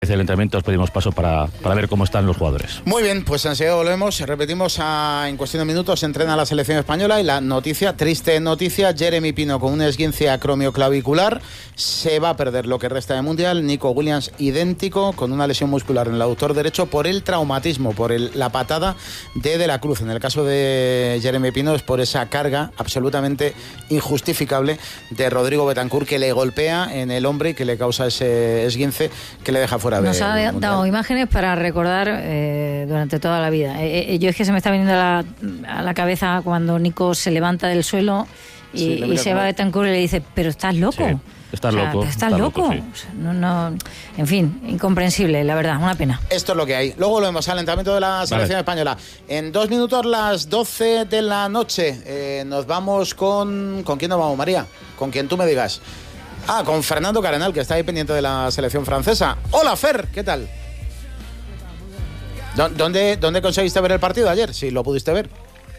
del entrenamiento os pedimos paso para ver cómo están los jugadores. Muy bien, pues enseguida volvemos. Repetimos, en cuestión de minutos entrena la selección española y la noticia, triste noticia, Jeremy Pino con un esguince acromioclavicular se va a perder lo que resta de Mundial. Nico Williams idéntico, con una lesión muscular en el aductor derecho por el traumatismo, por la patada de la Cruz. En el caso de Jeremy Pino es por esa carga absolutamente injustificable de Rodrigo Betancourt, que le golpea en el hombro y que le causa ese esguince que le deja fuera. Nos ha dado imágenes para recordar durante toda la vida. Yo es que se me está viniendo a la cabeza cuando Nico se levanta del suelo y se va a Betancourt y le dice, pero estás loco. Sí. Estás loco. Estás loco. Sí. O sea, no, en fin, incomprensible, la verdad, una pena. Esto es lo que hay. Luego volvemos al entrenamiento de la selección española. En 2 minutos, las 12 de la noche. Nos vamos con... ¿Con quién nos vamos, María? Con quien tú me digas. Con Fernando Carenal, que está ahí pendiente de la selección francesa. Hola, Fer, ¿qué tal? ¿Dónde conseguiste ver el partido ayer? Si lo pudiste ver.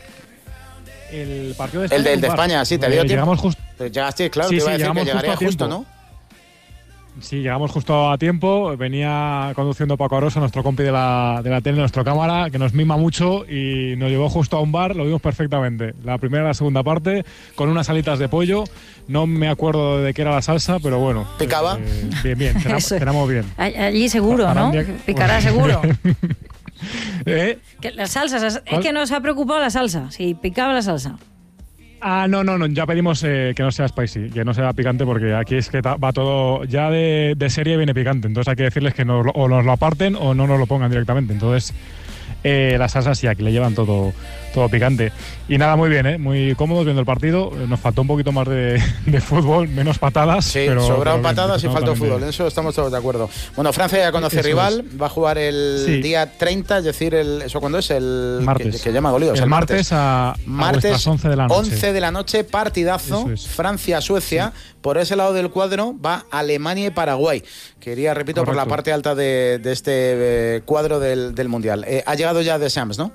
El partido de España. El de España, sí, te dio tiempo. Llegamos justo. Llegaste, claro, te iba a decir que llegaría justo, ¿no? Sí, llegamos justo a tiempo. Venía conduciendo Paco Arosa, nuestro compi de la tele, nuestro cámara, que nos mima mucho y nos llevó justo a un bar, lo vimos perfectamente. La primera y la segunda parte, con unas alitas de pollo. No me acuerdo de qué era la salsa, pero bueno. ¿Picaba? Bien, cenamos bien. Allí seguro, ¿no? Picará seguro. ¿Eh? Que las salsas, es que nos ha preocupado la salsa, si picaba la salsa. No, ya pedimos que no sea spicy, que no sea picante, porque aquí es que va todo, ya de serie viene picante, entonces hay que decirles que o nos lo aparten o no nos lo pongan directamente, entonces las salsas sí, aquí le llevan todo picante. Y nada, muy bien, muy cómodos viendo el partido. Nos faltó un poquito más de fútbol, menos patadas. Sí, sobraron patadas y faltó fútbol, en eso estamos todos de acuerdo. Bueno, Francia ya conoce rival, va a jugar el día 30, es decir, ¿eso cuándo es? El martes. Que llama Golíos. El martes a 11 de la noche. 11 de la noche, partidazo, Francia-Suecia. Sí. Por ese lado del cuadro va Alemania y Paraguay, que iría, repito, por la parte alta de este cuadro del Mundial. Ha llegado ya Deschamps, ¿no?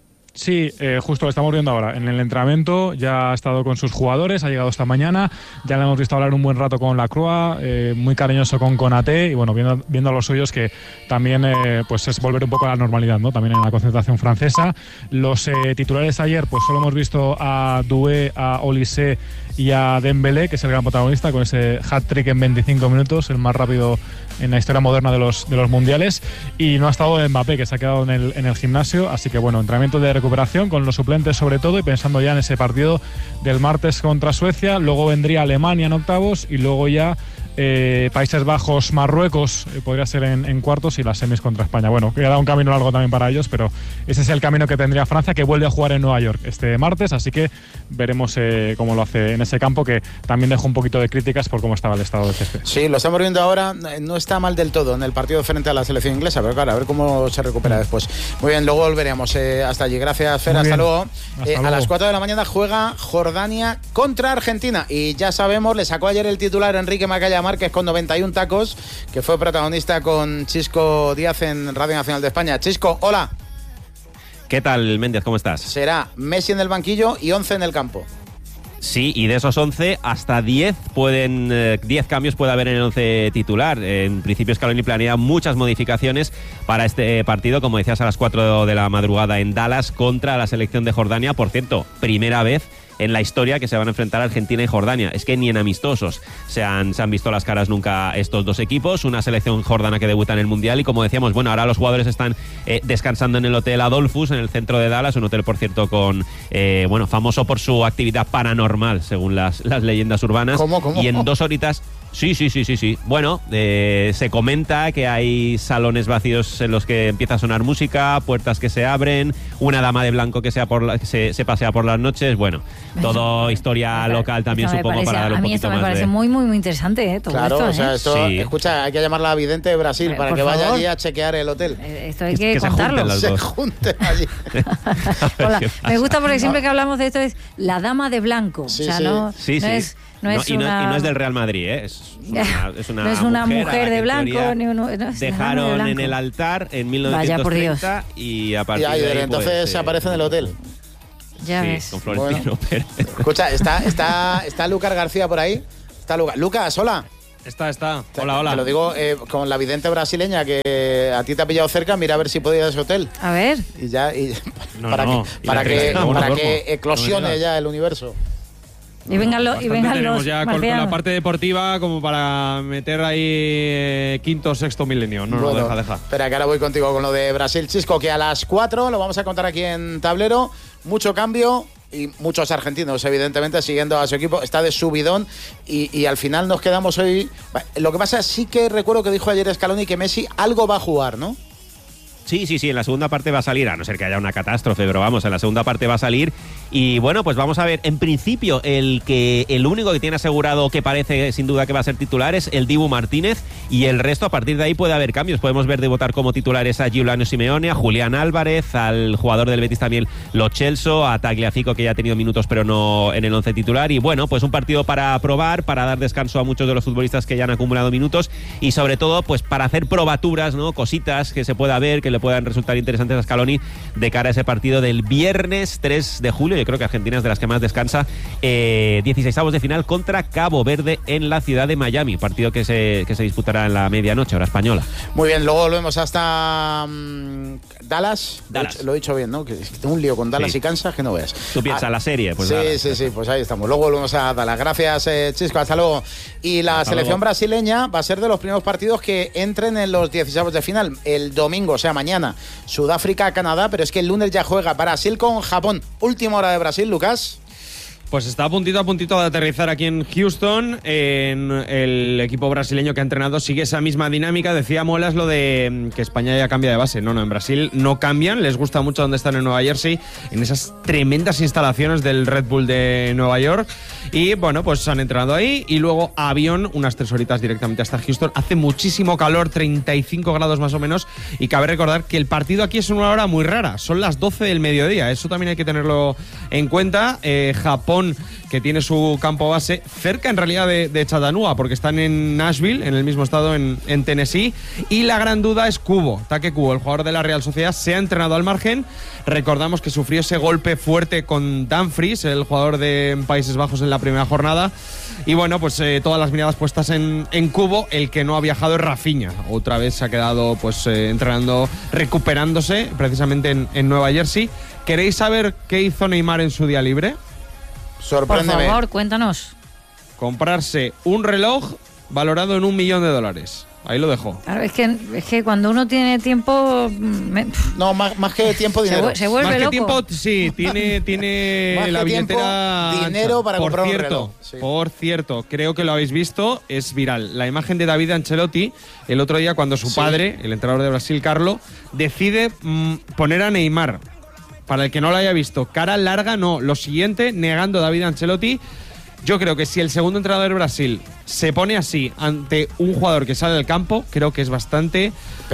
Sí, justo lo estamos viendo ahora. En el entrenamiento ya ha estado con sus jugadores, ha llegado esta mañana, ya le hemos visto hablar un buen rato con Lacroix, muy cariñoso con Konaté y bueno, viendo a los suyos que también pues es volver un poco a la normalidad, ¿no? También en la concentración francesa. Los titulares ayer, pues solo hemos visto a Doué, a Olise y a Dembélé, que es el gran protagonista, con ese hat-trick en 25 minutos, el más rápido en la historia moderna de los mundiales, y no ha estado Mbappé, que se ha quedado en el gimnasio, así que bueno, entrenamiento de recuperación con los suplentes sobre todo, y pensando ya en ese partido del martes contra Suecia. Luego vendría Alemania en octavos y luego ya Países Bajos, Marruecos, podría ser en cuartos, y las semis contra España. Bueno, queda un camino largo también para ellos, pero ese es el camino que tendría Francia, que vuelve a jugar en Nueva York este martes, así que veremos cómo lo hace en ese campo, que también dejó un poquito de críticas por cómo estaba el estado del césped. Sí, lo estamos viendo ahora, no está mal del todo en el partido frente a la selección inglesa, pero claro, a ver cómo se recupera después. Muy bien, luego volveremos hasta allí. Gracias, Fer, hasta luego. A las 4 de la mañana juega Jordania contra Argentina, y ya sabemos, le sacó ayer el titular Enrique Macaya Márquez con 91 tacos, que fue protagonista con Chisco Díaz en Radio Nacional de España. Chisco, hola. ¿Qué tal, Méndez? ¿Cómo estás? Será Messi en el banquillo y 11 en el campo. Sí, y de esos 11, hasta 10 cambios puede haber en el 11 titular. En principio, Scaloni planea muchas modificaciones para este partido, como decías, a las 4 de la madrugada en Dallas contra la selección de Jordania. Por cierto, primera vez en la historia que se van a enfrentar Argentina y Jordania. Es que ni en amistosos se han visto las caras nunca estos dos equipos. Una selección jordana que debuta en el Mundial, y como decíamos, bueno, ahora los jugadores están descansando en el Hotel Adolphus, en el centro de Dallas, un hotel, por cierto, con famoso por su actividad paranormal, según las leyendas urbanas. ¿Cómo? Y en 2 horitas... Sí. Bueno, se comenta que hay salones vacíos en los que empieza a sonar música, puertas que se abren, una dama de blanco que se pasea por las noches. Bueno, todo historia local también, supongo, para dar un poquito más de... A mí esto me parece muy, muy, muy interesante, todo claro, esto, o sea, esto, sí. Escucha, hay que llamarla a vidente de Brasil para que vaya allí a chequear el hotel. Esto hay que contarlo. Se junten allí. Hola. Me gusta porque siempre que hablamos de esto es la dama de blanco. Sí, o sea, sí. no es del Real Madrid, ¿eh? No es una mujer de blanco, dejaron en el altar en 1930 y a partir de ahí, entonces se aparece en el hotel. Ya ves. Con Florentino Pérez. Escucha, ¿está Lucas García por ahí? Está Lucas, hola. Está. Hola. Te lo digo con la vidente brasileña que a ti te ha pillado cerca, mira a ver si puede ir a ese hotel. A ver. Para que eclosione ya el universo. Y vengan los tenemos ya con la marcianos. parte deportiva como para meter ahí quinto, sexto milenio. Deja. Espera, que ahora voy contigo con lo de Brasil, Chisco, que a las 4 lo vamos a contar aquí en Tablero. Mucho cambio y muchos argentinos, evidentemente, siguiendo a su equipo. Está de subidón y al final nos quedamos hoy. Lo que pasa es sí que recuerdo que dijo ayer Scaloni que Messi algo va a jugar, ¿no? Sí, en la segunda parte va a salir, a no ser que haya una catástrofe, pero vamos, en la segunda parte va a salir. Y bueno, pues vamos a ver, en principio el único que tiene asegurado que parece sin duda que va a ser titular es el Dibu Martínez, y el resto a partir de ahí puede haber cambios. Podemos ver debutar como titulares a Giuliano Simeone, a Julián Álvarez, al jugador del Betis también Lo Celso, a Tagliafico, que ya ha tenido minutos pero no en el 11 titular. Y bueno, pues un partido para probar, para dar descanso a muchos de los futbolistas que ya han acumulado minutos y sobre todo pues para hacer probaturas, ¿no? Cositas que se pueda ver, que le puedan resultar interesantes a Scaloni de cara a ese partido del viernes 3 de julio. Yo creo que Argentina es de las que más descansa. 16avos de final contra Cabo Verde en la ciudad de Miami. Partido que se disputará en la medianoche, hora española. Muy bien, luego volvemos hasta Dallas. Lo he dicho bien, ¿no? Que tengo un lío con Dallas y Kansas que no veas. Tú piensas la serie, pues sí, pues ahí estamos. Luego volvemos a Dallas. Gracias, Chisco, hasta luego. Y la selección brasileña va a ser de los primeros partidos que entren en los 16avos de final. El domingo, o sea, mañana, Sudáfrica-Canadá, pero es que el lunes ya juega Brasil con Japón. Última hora de Brasil, Lucas. Pues está a puntito de aterrizar aquí en Houston. En el equipo brasileño que ha entrenado sigue esa misma dinámica. Decía Molas lo de que España ya cambia de base. No, en Brasil no cambian. Les gusta mucho donde están en Nueva Jersey, en esas tremendas instalaciones del Red Bull de Nueva York. Y bueno, pues han entrenado ahí y luego avión, unas 3 horitas directamente hasta Houston. Hace muchísimo calor, 35 grados más o menos. Y cabe recordar que el partido aquí es una hora muy rara. Son las 12 del mediodía. Eso también hay que tenerlo en cuenta. Japón, que tiene su campo base cerca en realidad de Chattanooga, porque están en Nashville, en el mismo estado, en Tennessee. Y la gran duda es Kubo, Take Kubo, el jugador de la Real Sociedad. Se ha entrenado al margen. Recordamos que sufrió ese golpe fuerte con Dumfries, el jugador de Países Bajos, en la primera jornada. Y bueno, pues todas las miradas puestas en Kubo. El que no ha viajado es Rafinha. Otra vez se ha quedado pues entrenando, recuperándose precisamente en Nueva Jersey. ¿Queréis saber qué hizo Neymar en su día libre? Sorpréndeme. Por favor, cuéntanos. Comprarse un reloj valorado en $1 millón. Ahí lo dejo. Claro, es que cuando uno tiene tiempo... No, más que tiempo, dinero. Se vuelve más que loco. tiempo, sí, tiene Más la que tiempo, billetera dinero ancha. para comprar un reloj. Sí. Por cierto, creo que lo habéis visto, es viral. La imagen de David Ancelotti el otro día cuando su padre, el entrenador de Brasil, Carlo, decide poner a Neymar. Para el que no lo haya visto, cara larga no. Lo siguiente, negando a David Ancelotti. Yo creo que si el segundo entrenador de Brasil se pone así ante un jugador que sale del campo, creo que es bastante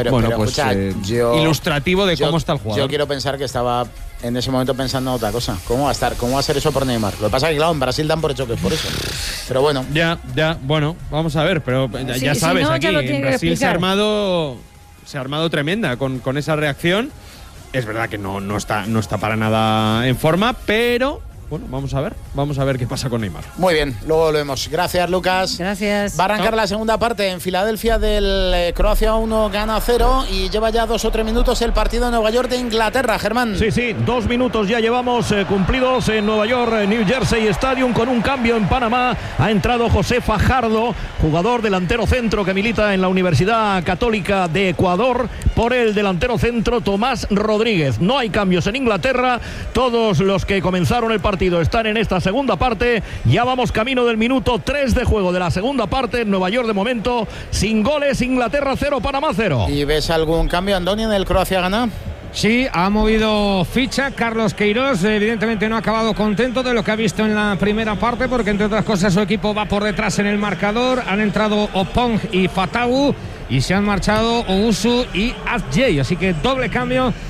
ilustrativo de cómo está el jugador. Yo quiero pensar que estaba en ese momento pensando en otra cosa. ¿Cómo va a estar? ¿Cómo va a ser eso por Neymar? Lo que pasa es que, claro, en Brasil dan por hecho que es por eso. Pero bueno. Ya, bueno, vamos a ver, pero ya sabes, no, aquí ya en Brasil se ha armado tremenda con esa reacción. Es verdad que no está para nada en forma, pero bueno, vamos a ver qué pasa con Neymar. Muy bien, luego volvemos. Gracias, Lucas. Gracias. Va a arrancar la segunda parte en Filadelfia del Croacia 1 gana 0 y lleva ya 2 o 3 minutos el partido en Nueva York de Inglaterra, Germán. Sí, 2 minutos ya llevamos cumplidos en Nueva York, New Jersey Stadium, con un cambio en Panamá. Ha entrado José Fajardo, jugador delantero centro que milita en la Universidad Católica de Ecuador, por el delantero centro Tomás Rodríguez. No hay cambios en Inglaterra, todos los que comenzaron el partido están en esta segunda parte. Ya vamos camino del minuto 3 de juego de la segunda parte. En Nueva York de momento sin goles, Inglaterra 0, Panamá 0. ¿Y ves algún cambio, Andoni, en el Croacia gana? Sí, ha movido ficha Carlos Queiroz. Evidentemente no ha acabado contento de lo que ha visto en la primera parte, porque entre otras cosas su equipo va por detrás en el marcador. Han entrado Opong y Fatawu y se han marchado Owusu y Adjei, así que doble cambio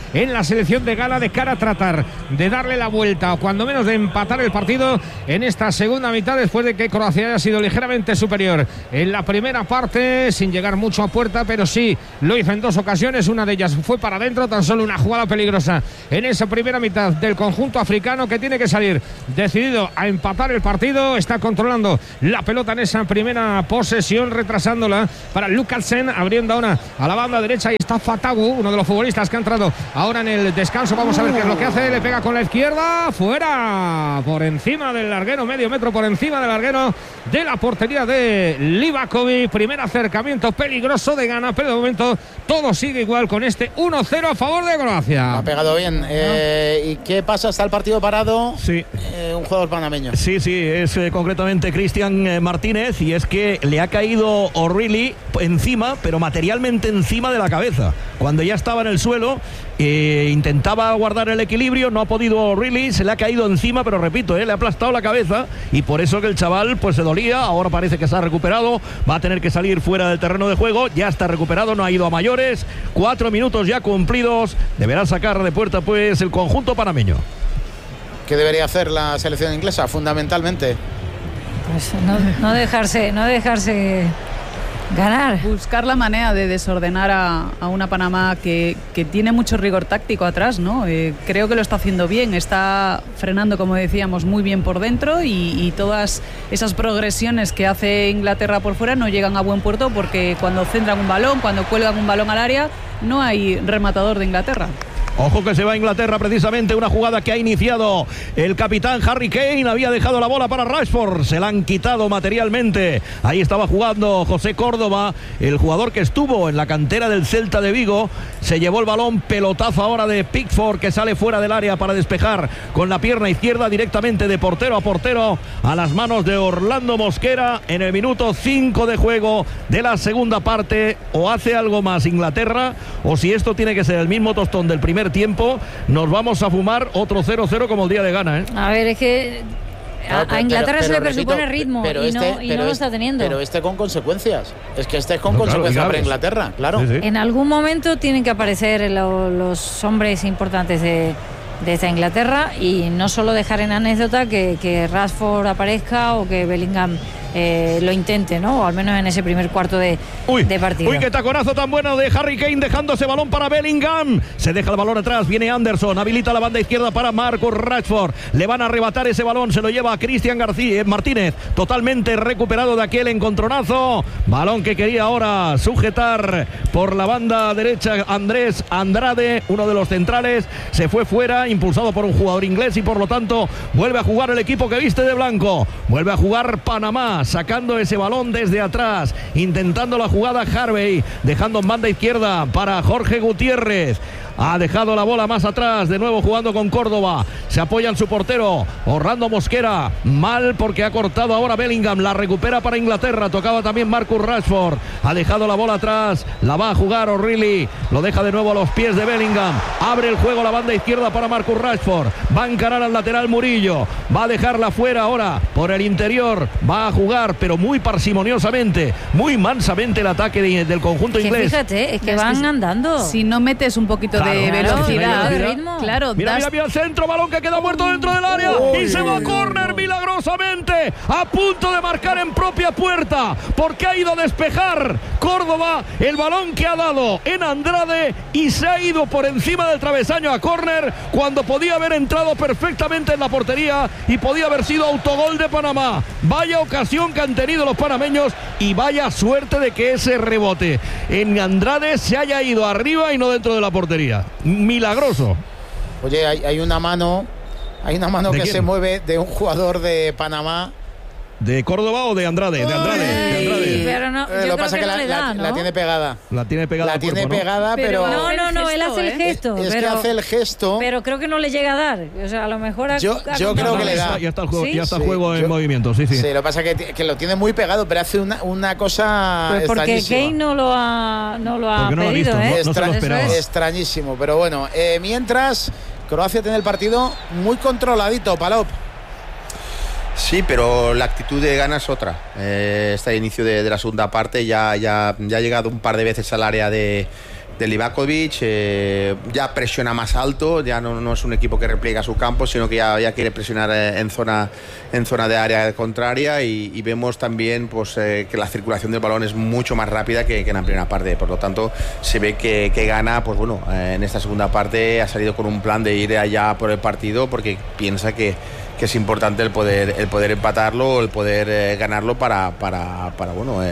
en la selección de Ghana de cara a tratar de darle la vuelta o cuando menos de empatar el partido en esta segunda mitad, después de que Croacia haya sido ligeramente superior en la primera parte, sin llegar mucho a puerta, pero sí lo hizo en 2 ocasiones. Una de ellas fue para adentro, tan solo una jugada peligrosa en esa primera mitad del conjunto africano, que tiene que salir decidido a empatar el partido. Está controlando la pelota en esa primera posesión, retrasándola para Lukasen, abriendo ahora a la banda derecha, y está Fatawu, uno de los futbolistas que ha entrado ahora en el descanso. Vamos a ver qué es lo que hace. Le pega con la izquierda, fuera, por encima del larguero, medio metro por encima del larguero de la portería de Livakovic. Primer acercamiento peligroso de Ghana, pero de momento todo sigue igual con este 1-0 a favor de Croacia. Ha pegado bien. ¿Y qué pasa? ¿Está el partido parado? Sí. Un jugador panameño. Sí, es concretamente Cristian Martínez, y es que le ha caído O'Reilly encima, pero materialmente encima de la cabeza. Cuando ya estaba en el suelo, intentaba guardar el equilibrio, no ha podido O'Reilly, se le ha caído encima, pero repito, le ha aplastado la cabeza, y por eso que el chaval pues se dolía. Ahora parece que se ha recuperado, va a tener que salir fuera del terreno de juego, ya está recuperado, no ha ido a mayores. 4 minutos ya cumplidos, deberá sacar de puerta pues el conjunto panameño. ¿Qué debería hacer la selección inglesa fundamentalmente? Pues no dejarse ganar. Buscar la manera de desordenar a una Panamá que tiene mucho rigor táctico atrás, ¿no? Creo que lo está haciendo bien, está frenando, como decíamos, muy bien por dentro, y todas esas progresiones que hace Inglaterra por fuera no llegan a buen puerto, porque cuando centran un balón, cuando cuelgan un balón al área, no hay rematador de Inglaterra. Ojo que se va a Inglaterra, precisamente una jugada que ha iniciado el capitán Harry Kane. Había dejado la bola para Rashford, se la han quitado materialmente. Ahí estaba jugando José Córdoba, el jugador que estuvo en la cantera del Celta de Vigo. Se llevó el balón, pelotazo ahora de Pickford, que sale fuera del área para despejar con la pierna izquierda directamente de portero a portero a las manos de Orlando Mosquera en el minuto 5 de juego de la segunda parte. O hace algo más Inglaterra, o si esto tiene que ser el mismo tostón del primer tiempo, nos vamos a fumar otro 0-0 como el día de Ghana, ¿eh? A ver, es que a Inglaterra se le presupone ritmo, y no lo está teniendo. Pero con consecuencias. Es que es con consecuencias para Inglaterra, claro. Sí. En algún momento tienen que aparecer los hombres importantes de esta Inglaterra, y no solo dejar en anécdota que Rashford aparezca o que Bellingham lo intente, ¿no? O al menos en ese primer cuarto de partido. Uy, qué taconazo tan bueno de Harry Kane, dejando ese balón para Bellingham. Se deja el balón atrás, viene Anderson, habilita la banda izquierda para Marcus Rashford. Le van a arrebatar ese balón, se lo lleva a Cristian Martínez, totalmente recuperado de aquel encontronazo. Balón que quería ahora sujetar por la banda derecha Andrés Andrade, uno de los centrales. Se fue fuera, impulsado por un jugador inglés, y por lo tanto vuelve a jugar el equipo que viste de blanco. Vuelve a jugar Panamá, sacando ese balón desde atrás, intentando la jugada Harvey, dejando en banda izquierda para Jorge Gutiérrez. Ha dejado la bola más atrás, de nuevo jugando con Córdoba. Se apoya en su portero, Orlando Mosquera. Mal porque ha cortado ahora Bellingham. La recupera para Inglaterra. Tocaba también Marcus Rashford. Ha dejado la bola atrás. La va a jugar O'Reilly. Lo deja de nuevo a los pies de Bellingham. Abre el juego la banda izquierda para Marcus Rashford. Va a encarar al lateral Murillo. Va a dejarla fuera ahora por el interior. Va a jugar, pero muy parsimoniosamente, muy mansamente, el ataque del conjunto inglés. Fíjate, es que van andando. Si no metes un poquito de velocidad, de ritmo. Claro, mira el centro, balón que queda muerto dentro del área, y se va a córner milagrosamente, a punto de marcar en propia puerta, porque ha ido a despejar Córdoba el balón que ha dado en Andrade, y se ha ido por encima del travesaño a córner, cuando podía haber entrado perfectamente en la portería y podía haber sido autogol de Panamá. Vaya ocasión que han tenido los panameños, y vaya suerte de que ese rebote en Andrade se haya ido arriba y no dentro de la portería. Milagroso. Oye, hay una mano que quién? se mueve de un jugador de Panamá. ¿De Córdoba o de Andrade? De Andrade. Pero no, yo lo que pasa es que la tiene pegada. La tiene pegada. La tiene pegada, pero No, él hace el gesto. Es que hace el gesto. Pero creo que no le llega a dar. O sea, a lo mejor yo creo que le da. Ya está el juego, ¿Sí? ya está el juego en movimiento, sí. Sí, lo que pasa es que lo tiene muy pegado, pero hace una cosa pues porque extrañísima. Kane no lo ha Porque no lo ha pedido, visto, no se lo esperaba. Extrañísimo, pero bueno, mientras Croacia tiene el partido muy controladito, Palop. Sí, pero la actitud de Ghana es otra. Este inicio de la segunda parte ya ha llegado un par de veces al área de Livakovic, ya presiona más alto, ya no es un equipo que repliega su campo, sino que ya quiere presionar en zona de área contraria, y vemos también pues, que la circulación del balón es mucho más rápida que en la primera parte. Por lo tanto, se ve que Ghana, pues bueno, en esta segunda parte ha salido con un plan de ir allá por el partido, porque piensa que es importante el poder empatarlo, el poder ganarlo para bueno,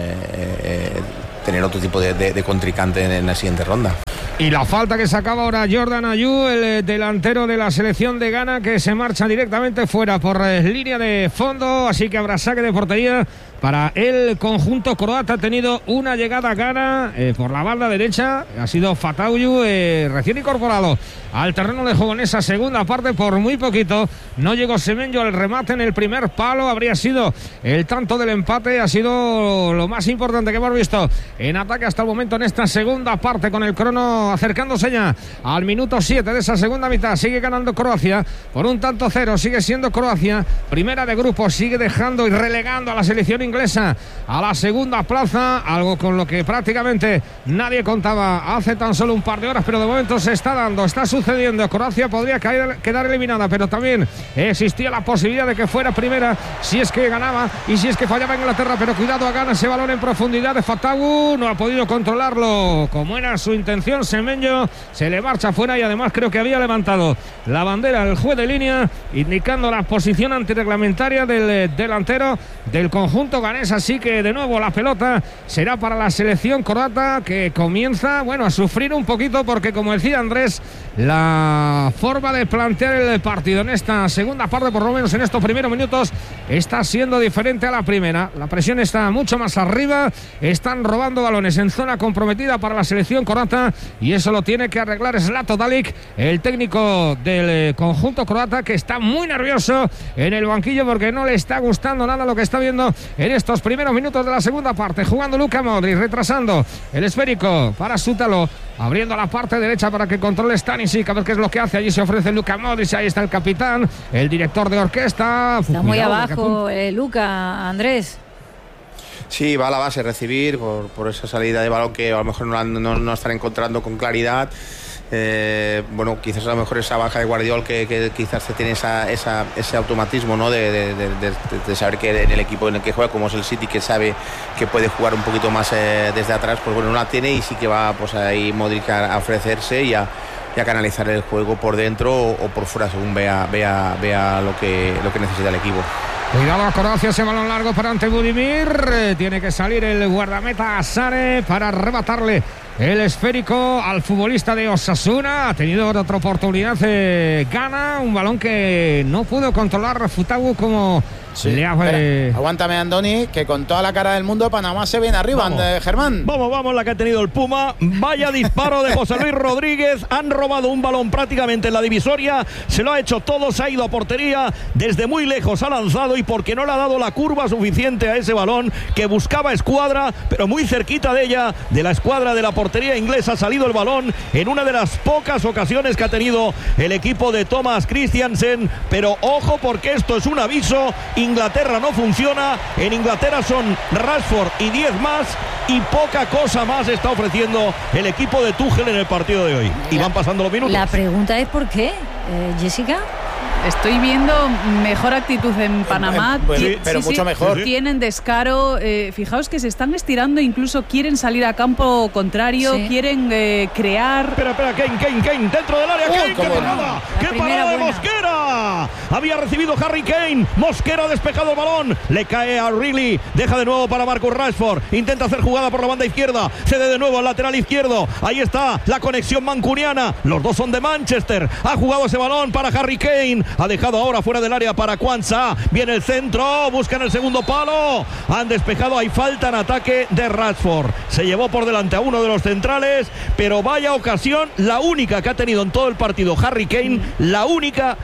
tener otro tipo de contrincante en la siguiente ronda. Y la falta que sacaba ahora Jordan Ayew, el delantero de la selección de Ghana, que se marcha directamente fuera por línea de fondo, así que habrá saque de portería para el conjunto croata. Ha tenido una llegada Ghana por la banda derecha, ha sido Fatawu, recién incorporado al terreno de juego en esa segunda parte, por muy poquito. No llegó Semenyo al remate en el primer palo, habría sido el tanto del empate. Ha sido lo más importante que hemos visto en ataque hasta el momento en esta segunda parte, con el crono acercándose ya al minuto 7 de esa segunda mitad. Sigue ganando Croacia por 1-0, sigue siendo Croacia primera de grupo, sigue dejando y relegando a la selección inglesa a la segunda plaza, algo con lo que prácticamente nadie contaba hace tan solo un par de horas, pero de momento se está dando, está sucediendo. Croacia podría quedar eliminada, pero también existía la posibilidad de que fuera primera si es que ganaba y si es que fallaba Inglaterra. Pero cuidado, a Ghana ese balón en profundidad de Fatawu, no ha podido controlarlo como era su intención. Semenyo se le marcha fuera, y además creo que había levantado la bandera el juez de línea indicando la posición antirreglamentaria del delantero del conjunto ganés. Así que de nuevo la pelota será para la selección croata, que comienza, bueno, a sufrir un poquito, porque como decía Andrés, la forma de plantear el partido en esta segunda parte, por lo menos en estos primeros minutos, está siendo diferente a la primera. La presión está mucho más arriba, están robando balones en zona comprometida para la selección croata, y eso lo tiene que arreglar Zlatko Dalic, el técnico del conjunto croata, que está muy nervioso en el banquillo porque no le está gustando nada lo que está viendo en estos primeros minutos de la segunda parte. Jugando Luka Modric, retrasando el esférico para Sútalo, abriendo la parte derecha para que controle Stanisic, a ver qué es lo que hace. Allí se ofrece Luka Modric, ahí está el capitán, el director de orquesta. Está muy abajo Luka, Andrés. Sí, va a la base, recibir por esa salida de balón que a lo mejor no están encontrando con claridad. Bueno, quizás a lo mejor esa baja de Guardiola que quizás tiene ese automatismo, ¿no? de saber que en el equipo en el que juega, como es el City, que sabe que puede jugar un poquito más desde atrás, pues bueno, no la tiene, y sí que va pues ahí Modric a ofrecerse y a canalizar el juego por dentro o por fuera, según vea lo que necesita el equipo. Cuidado a Croacia, ese balón largo para Ante Budimir. Tiene que salir el guardameta Sare para arrebatarle el esférico al futbolista de Osasuna. Ha tenido otra oportunidad Ghana, un balón que no pudo controlar Fatawu como sí. Aguántame, Andoni, que con toda la cara del mundo Panamá se viene arriba. Germán. Vamos, la que ha tenido el Puma. Vaya disparo de José Luis Rodríguez. Han robado un balón prácticamente en la divisoria, se lo ha hecho todo, se ha ido a portería, desde muy lejos ha lanzado, y porque no le ha dado la curva suficiente a ese balón que buscaba escuadra, pero muy cerquita de ella, de la escuadra de la portería inglesa, ha salido el balón en una de las pocas ocasiones que ha tenido el equipo de Thomas Christiansen. Pero ojo, porque esto es un aviso. Inglaterra no funciona, en Inglaterra son Rashford y 10 más, y poca cosa más está ofreciendo el equipo de Tuchel en el partido de hoy. Y van pasando los minutos. La pregunta es ¿por qué, Jessica? Estoy viendo mejor actitud en Panamá. Pues sí, pero mucho mejor. Tienen descaro. Fijaos que se están estirando, incluso quieren salir a campo contrario, quieren crear. Espera, Kane, dentro del área. Kane, ¡qué parada de Mosquera! Había recibido Harry Kane. Mosquera ha despejado el balón. Le cae a Reilly. Deja de nuevo para Marcus Rashford. Intenta hacer jugada por la banda izquierda. Cede de nuevo al lateral izquierdo. Ahí está la conexión mancuniana. Los dos son de Manchester. Ha jugado ese balón para Harry Kane. Ha dejado ahora fuera del área para Kwanza. Viene el centro. Buscan el segundo palo. Han despejado. Hay falta en ataque de Rashford. Se llevó por delante a uno de los centrales. Pero vaya ocasión. La única que ha tenido en todo el partido Harry Kane. La única entre los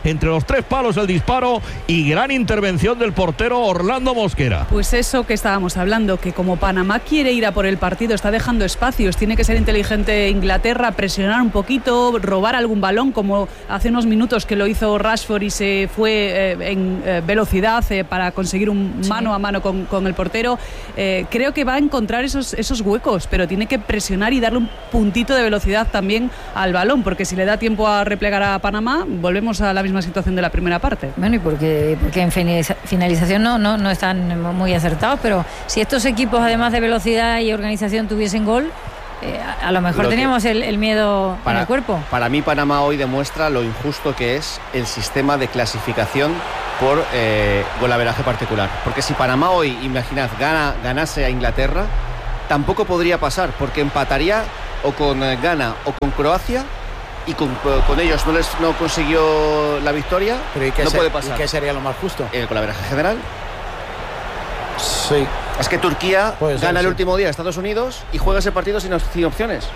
los 3 palos el disparo y gran intervención del portero Orlando Mosquera. Pues eso que estábamos hablando, que como Panamá quiere ir a por el partido, está dejando espacios, tiene que ser inteligente Inglaterra, presionar un poquito, robar algún balón, como hace unos minutos que lo hizo Rashford y se fue en velocidad para conseguir un mano a mano con el portero. Creo que va a encontrar esos huecos, pero tiene que presionar y darle un puntito de velocidad también al balón, porque si le da tiempo a replegar a Panamá, volvemos a la misma situación de la primera parte. Bueno, y porque en finalización no están muy acertados, pero si estos equipos, además de velocidad y organización, tuviesen gol, a lo mejor teníamos el miedo en el cuerpo. Para mí, Panamá hoy demuestra lo injusto que es el sistema de clasificación por golaveraje particular. Porque si Panamá hoy, imaginad, ganase a Inglaterra, tampoco podría pasar, porque empataría o con Ghana o con Croacia, y con ellos no consiguió la victoria. Pero no puede pasar. ¿Y qué sería lo más justo? El golaveraje general. Sí. Es que Turquía gana el último día a Estados Unidos y juega ese partido sin opciones.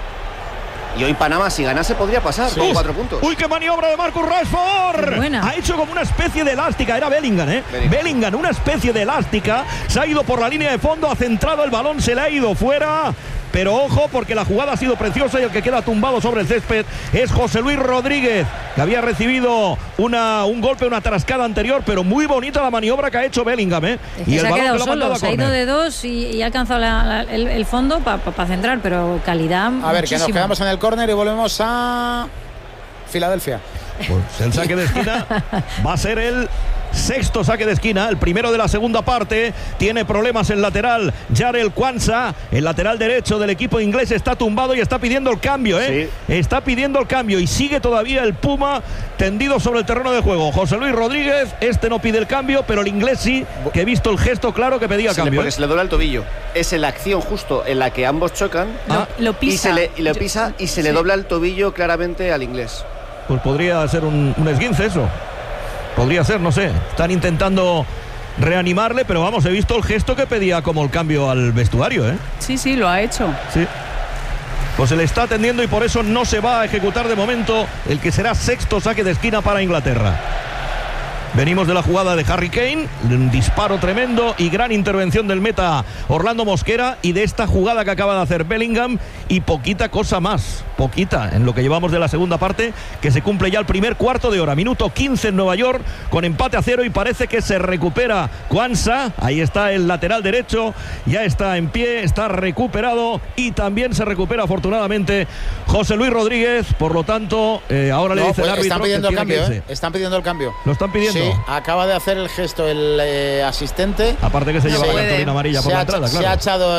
Y hoy Panamá, si ganase, podría pasar con 4 puntos. ¡Uy, qué maniobra de Marcus Rashford! Ha hecho como una especie de elástica. Era Bellingham, Bellingham, una especie de elástica. Se ha ido por la línea de fondo, ha centrado el balón, se le ha ido fuera. Pero ojo, porque la jugada ha sido preciosa y el que queda tumbado sobre el césped es José Luis Rodríguez, que había recibido un golpe, una trascada anterior, pero muy bonita la maniobra que ha hecho Bellingham, Es que y se el ha balón quedado que lo ha solo, se ha ido de 2 y ha alcanzado el fondo para centrar, pero calidad A ver, muchísimo. que nos quedamos en el córner y volvemos a Filadelfia. Pues el saque de esquina va a ser el 6º saque de esquina, el primero de la segunda parte. Tiene problemas el lateral Jarell Quansah, el lateral derecho del equipo inglés, está tumbado y está pidiendo el cambio, Está pidiendo el cambio y sigue todavía el Puma tendido sobre el terreno de juego. José Luis Rodríguez, no pide el cambio, pero el inglés sí, que he visto el gesto claro que pedía cambio. Porque se le dobla el tobillo. Es en la acción justo en la que ambos chocan. Lo pisa. Y se le dobla el tobillo claramente al inglés. Pues podría ser un esguince eso. Podría ser, no sé. Están intentando reanimarle, pero vamos, he visto el gesto que pedía como el cambio al vestuario, Sí, lo ha hecho. Sí. Pues se le está atendiendo y por eso no se va a ejecutar de momento el que será 6º saque de esquina para Inglaterra. Venimos de la jugada de Harry Kane, un disparo tremendo y gran intervención del meta Orlando Mosquera, y de esta jugada que acaba de hacer Bellingham, y poquita cosa más, poquita, en lo que llevamos de la segunda parte, que se cumple ya el primer cuarto de hora. Minuto 15 en Nueva York, con empate a 0, y parece que se recupera Quansah. Ahí está el lateral derecho, ya está en pie, está recuperado, y también se recupera afortunadamente José Luis Rodríguez. Por lo tanto, ahora le dice el árbitro están pidiendo que el cambio, que están pidiendo el cambio. Lo están pidiendo. Sí, acaba de hacer el gesto el asistente. Aparte que se lleva la cartulina amarilla por la entrada, claro. Se ha echado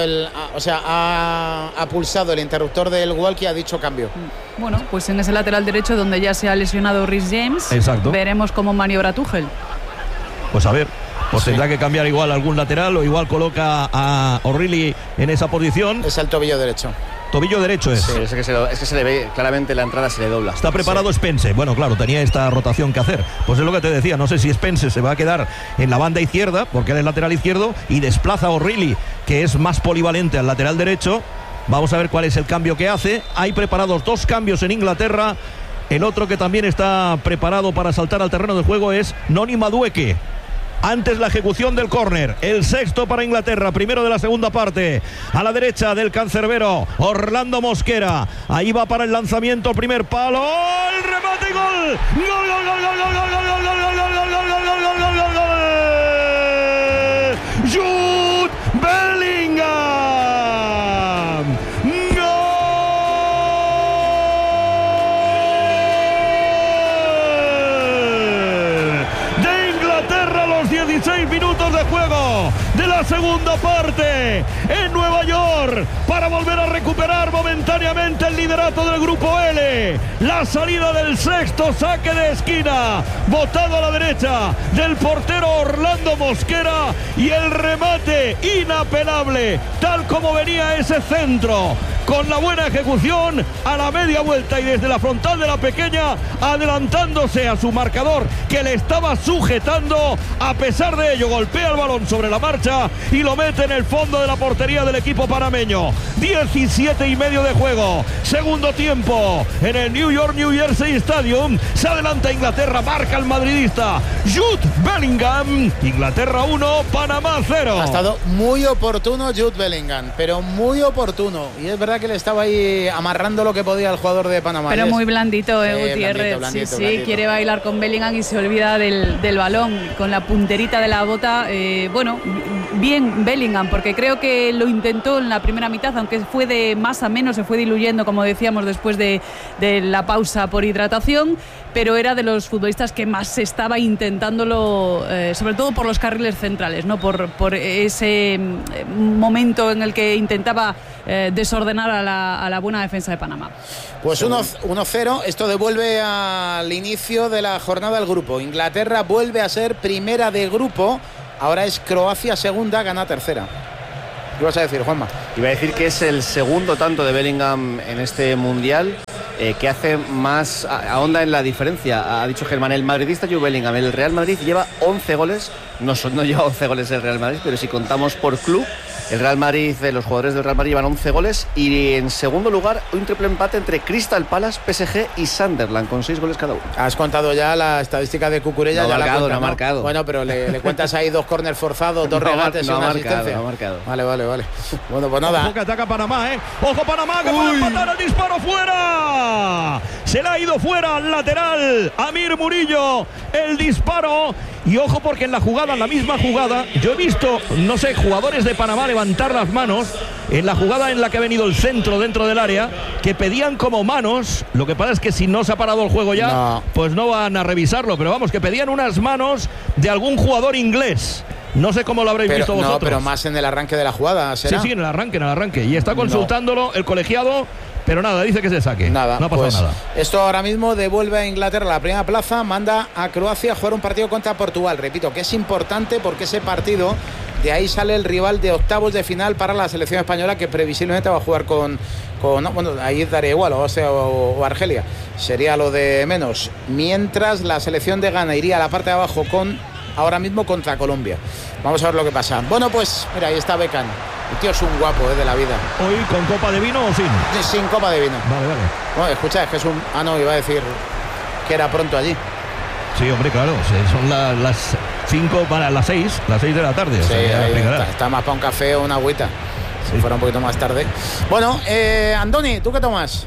ha pulsado el interruptor del walkie y ha dicho cambio. Bueno, pues en ese lateral derecho donde ya se ha lesionado Reece James. Exacto. Veremos cómo maniobra Tuchel. Pues a ver, tendrá que cambiar igual algún lateral, o igual coloca a O'Reilly en esa posición. Es el tobillo derecho. Tobillo derecho es. Sí, es que se le ve claramente la entrada, se le dobla. Está preparado Spence. Bueno, claro, tenía esta rotación que hacer. Pues es lo que te decía, no sé si Spence se va a quedar en la banda izquierda, porque él es lateral izquierdo, y desplaza a O'Reilly, que es más polivalente, al lateral derecho. Vamos a ver cuál es el cambio que hace. Hay preparados 2 cambios en Inglaterra. El otro que también está preparado para saltar al terreno de juego es Noni Madueke. Antes la ejecución del córner, el 6º para Inglaterra, primero de la segunda parte. A la derecha del cancerbero Orlando Mosquera. Ahí va para el lanzamiento, el primer palo, el remate y gol. Gol, gol, gol, gol, gol, gol, gol, gol, gol, gol, gol, gol, gol, gol, gol, gol, gol, gol. Jude Bellingham. Gol de Inglaterra a los 16 minutos de juego de la segunda parte en Nueva York, para volver a recuperar momentáneamente el liderato del grupo L. La salida del 6º saque de esquina, botado a la derecha del portero Orlando Mosquera, y el remate inapelable, tal como venía ese centro con la buena ejecución a la media vuelta y desde la frontal de la pequeña, adelantándose a su marcador que le estaba sujetando. A pesar de ello, golpea el balón sobre la marcha y lo mete en el fondo de la portería del equipo panameño. 17,5 de juego, segundo tiempo en el New Jersey Stadium. Se adelanta Inglaterra, marca el madridista Jude Bellingham. Inglaterra 1, Panamá 0. Ha estado muy oportuno Jude Bellingham, pero muy oportuno, y es verdad que le estaba ahí amarrando lo que podía el jugador de Panamá. Pero muy blandito, Gutiérrez. Blandito. Quiere bailar con Bellingham y se olvida del balón, con la punterita de la bota. Bueno, bien Bellingham, porque creo que lo intentó en la primera mitad, aunque fue de más a menos, se fue diluyendo, como decíamos, después de la pausa por hidratación, pero era de los futbolistas que más estaba intentándolo, sobre todo por los carriles centrales, ¿no? Por ese momento en el que intentaba desordenar a la buena defensa de Panamá. Pues 1-0, esto devuelve al inicio de la jornada del grupo. Inglaterra vuelve a ser primera de grupo, ahora es Croacia segunda, gana tercera. ¿Qué vas a decir, Juanma? Iba a decir que es el segundo tanto de Bellingham en este Mundial, que hace más, ahonda en la diferencia. Ha dicho Germán, el madridista Jude Bellingham, el Real Madrid lleva 11 goles, no lleva 11 goles el Real Madrid, pero si contamos por club, el Real Madrid, los jugadores del Real Madrid llevan 11 goles, y en segundo lugar un triple empate entre Crystal Palace, PSG y Sunderland con 6 goles cada uno. Has contado ya la estadística de Cucurella. No ha marcado. Bueno, pero le cuentas ahí 2 córner forzados, 2 regates y una asistencia. No ha marcado. Vale. Bueno, pues nada. Ojo que ataca Panamá, Ojo Panamá, que puede empatar, el disparo fuera. Se le ha ido fuera al lateral Amir Murillo, el disparo. Y ojo, porque en la misma jugada, yo he visto, no sé, jugadores de Panamá levantar las manos en la jugada en la que ha venido el centro dentro del área, que pedían como manos. Lo que pasa es que si no se ha parado el juego ya, pues no van a revisarlo, pero vamos, que pedían unas manos de algún jugador inglés. No sé cómo lo habréis visto vosotros. No, pero más en el arranque de la jugada, ¿será? Sí, en el arranque. Y está consultándolo el colegiado, pero nada, dice que se saque. Nada, no ha pasado nada. Esto ahora mismo devuelve a Inglaterra la primera plaza, manda a Croacia a jugar un partido contra Portugal. Repito, que es importante porque ese partido, de ahí sale el rival de octavos de final para la selección española, que previsiblemente va a jugar con ahí daría igual, o Argelia. Sería lo de menos. Mientras la selección de Ghana iría a la parte de abajo ahora mismo contra Colombia. Vamos a ver lo que pasa. Bueno, pues mira, ahí está Beckham. El tío es un guapo de la vida. ¿Hoy con copa de vino o sin? Sin copa de vino. Vale. Bueno, escucha, es que es un... no, iba a decir que era pronto allí. Sí, hombre, claro. Son las 5 para las 6 de la tarde. Sí, está más para un café o una agüita. Si fuera un poquito más tarde. Bueno, Andoni, ¿tú qué tomas?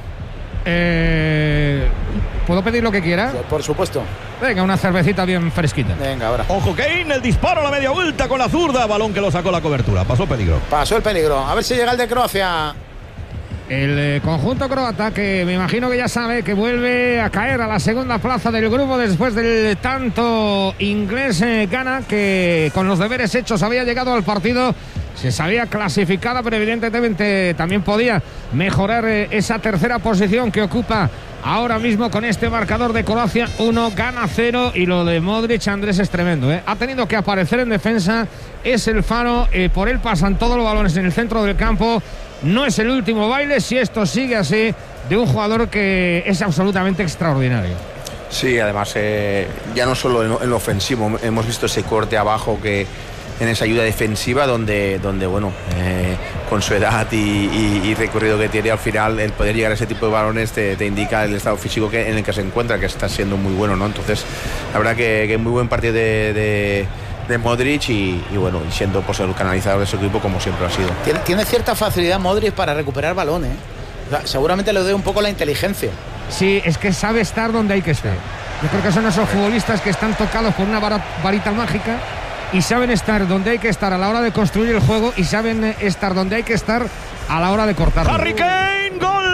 ¿Puedo pedir lo que quiera? Sí, por supuesto. Venga, una cervecita bien fresquita. Venga, ahora. Ojo, Kane, el disparo a la media vuelta con la zurda. Balón que lo sacó la cobertura. Pasó el peligro. A ver si llega el de Croacia. El conjunto croata, que me imagino que ya sabe que vuelve a caer a la segunda plaza del grupo después del tanto inglés. Ghana, que con los deberes hechos había llegado al partido, se sabía clasificada, pero evidentemente también podía mejorar esa tercera posición que ocupa ahora mismo con este marcador de Croacia 1, Ghana 0. Y lo de Modric, Andrés, es tremendo, Ha tenido que aparecer en defensa, es el faro, por él pasan todos los balones en el centro del campo. No es el último baile, si esto sigue así, de un jugador que es absolutamente extraordinario. Sí, además, ya no solo en lo ofensivo, hemos visto ese corte abajo, que en esa ayuda defensiva donde bueno, con su edad y recorrido que tiene, al final el poder llegar a ese tipo de balones te indica el estado físico en el que se encuentra, que está siendo muy bueno, ¿no? Entonces, la verdad que muy buen partido de Modric y bueno, siendo pues el canalizador de su equipo, como siempre ha sido. Tiene cierta facilidad Modric para recuperar balones, O sea, seguramente le dé un poco la inteligencia. Sí, es que sabe estar donde hay que estar. Yo creo que son esos futbolistas que están tocados por una varita mágica y saben estar donde hay que estar a la hora de construir el juego y saben estar donde hay que estar a la hora de cortarlo. Harry Kane, gol.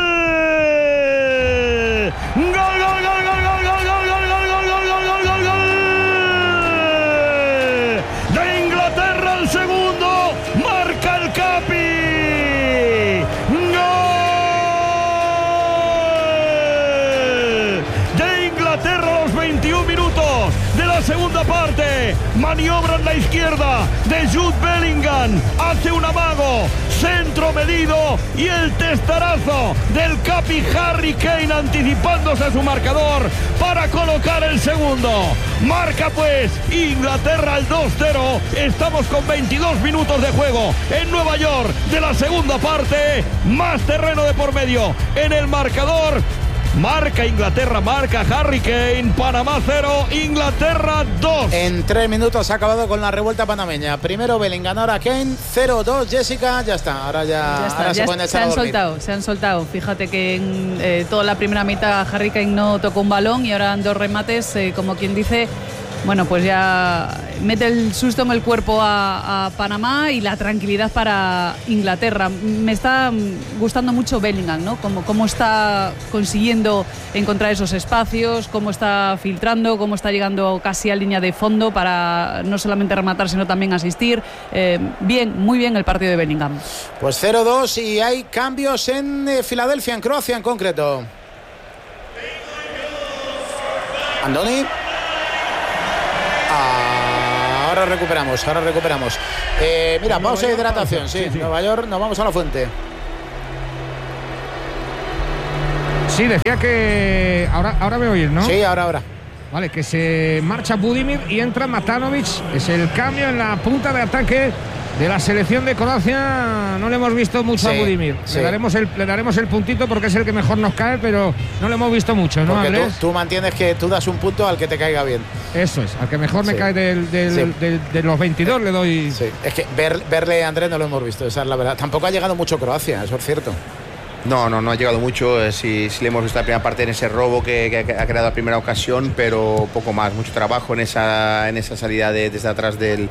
De Inglaterra, el segundo, marca el Capi. Gol de Inglaterra a los 21 minutos de la segunda parte. Maniobra en la izquierda de Jude Bellingham, hace un amago, centro medido y el testarazo del Capi Harry Kane anticipándose a su marcador para colocar el segundo. Marca pues Inglaterra al 2-0. Estamos con 22 minutos de juego en Nueva York de la segunda parte. Más terreno de por medio en el marcador. Marca Inglaterra, marca Harry Kane. Panamá 0, Inglaterra 2. En 3 minutos ha acabado con la revuelta panameña. Primero Bellingham, ahora Kane, 0-2. Jessica, ya está. Ahora se pueden echar a dormir. Se han soltado. Fíjate que en toda la primera mitad Harry Kane no tocó un balón y ahora en 2 remates, como quien dice, bueno, pues ya mete el susto en el cuerpo a Panamá y la tranquilidad para Inglaterra. Me está gustando mucho Bellingham, ¿no? Cómo está consiguiendo encontrar esos espacios, cómo está filtrando, cómo está llegando casi a línea de fondo para no solamente rematar, sino también asistir. Bien, muy bien el partido de Bellingham. Pues 0-2 y hay cambios en Filadelfia, en Croacia en concreto. Andoni. Ahora recuperamos. Mira, pausa de hidratación. Sí, Nueva York, nos vamos a la fuente. Sí, decía que ahora me oís, ¿no? Sí, ahora. Vale, que se marcha Budimir y entra Matanovic. Es el cambio en la punta de ataque de la selección de Croacia. No le hemos visto mucho a Budimir. Sí. Le daremos el puntito porque es el que mejor nos cae, pero no le hemos visto mucho, ¿no, Andrés? Andrés? Tú mantienes que tú das un punto al que te caiga bien. Eso es, al que mejor me cae de los 22 le doy. Sí. Es que verle a Andrés no lo hemos visto, esa es la verdad. Tampoco ha llegado mucho Croacia, eso es cierto. No ha llegado mucho. Sí le hemos visto la primera parte en ese robo que ha creado la primera ocasión, pero poco más. Mucho trabajo en esa salida desde atrás de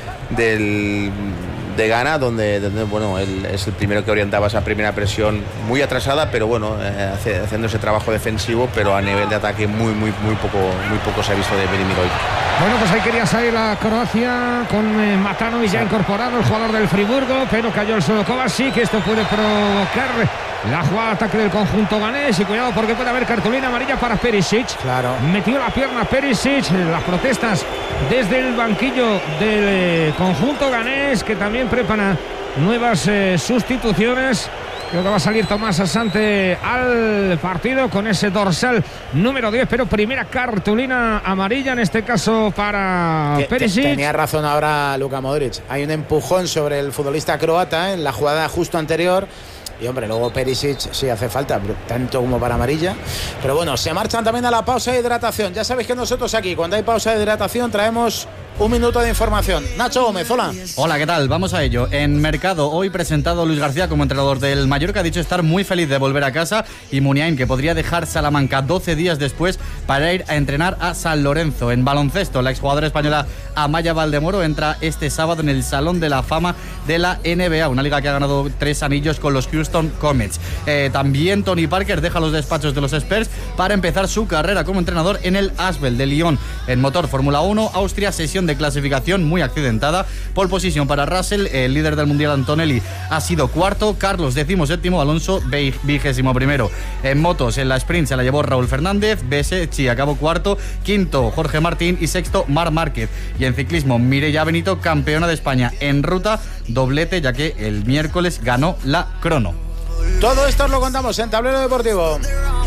Ghana, donde bueno, él es el primero que orientaba esa primera presión muy atrasada, pero bueno, haciendo ese trabajo defensivo, pero a nivel de ataque muy poco se ha visto de Bellingham hoy. Bueno, pues ahí quería salir la Croacia con Matanovic ya incorporado, el jugador del Friburgo, pero cayó el solo Kovacic. Esto puede provocar la jugada de ataque del conjunto ganés y cuidado porque puede haber cartulina amarilla para Perisic. Claro. Metió la pierna Perisic. Las protestas desde el banquillo del conjunto ganés, que también prepara nuevas sustituciones. Creo que va a salir Tomás Asante al partido con ese dorsal número 10, pero primera cartulina amarilla en este caso para Perisic. Tenía razón ahora Luka Modric. Hay un empujón sobre el futbolista croata en la jugada justo anterior. Y hombre, luego Perisic sí hace falta, tanto como para amarilla. Pero bueno, se marchan también a la pausa de hidratación. Ya sabéis que nosotros aquí, cuando hay pausa de hidratación, traemos un minuto de información. Nacho Gómez, hola. Hola, ¿qué tal? Vamos a ello. En Mercado, hoy presentado Luis García como entrenador del Mallorca, ha dicho estar muy feliz de volver a casa, y Muniain, que podría dejar Salamanca 12 días después para ir a entrenar a San Lorenzo. En baloncesto, la exjugadora española Amaya Valdemoro entra este sábado en el Salón de la Fama de la NBA, una liga que ha ganado 3 anillos con los Houston Comets. También Tony Parker deja los despachos de los Spurs para empezar su carrera como entrenador en el Asvel de Lyon. En motor Fórmula 1, Austria, sesión de clasificación muy accidentada. Pole position para Russell, el líder del mundial Antonelli ha sido cuarto, Carlos 17º, Alonso 21º. En motos, en la sprint se la llevó Raúl Fernández, Besecchi acabó cuarto, quinto Jorge Martín y sexto Marc Márquez. Y en ciclismo, Mireia Benito, campeona de España en ruta, doblete ya que el miércoles ganó la crono. Todo esto os lo contamos en Tablero Deportivo.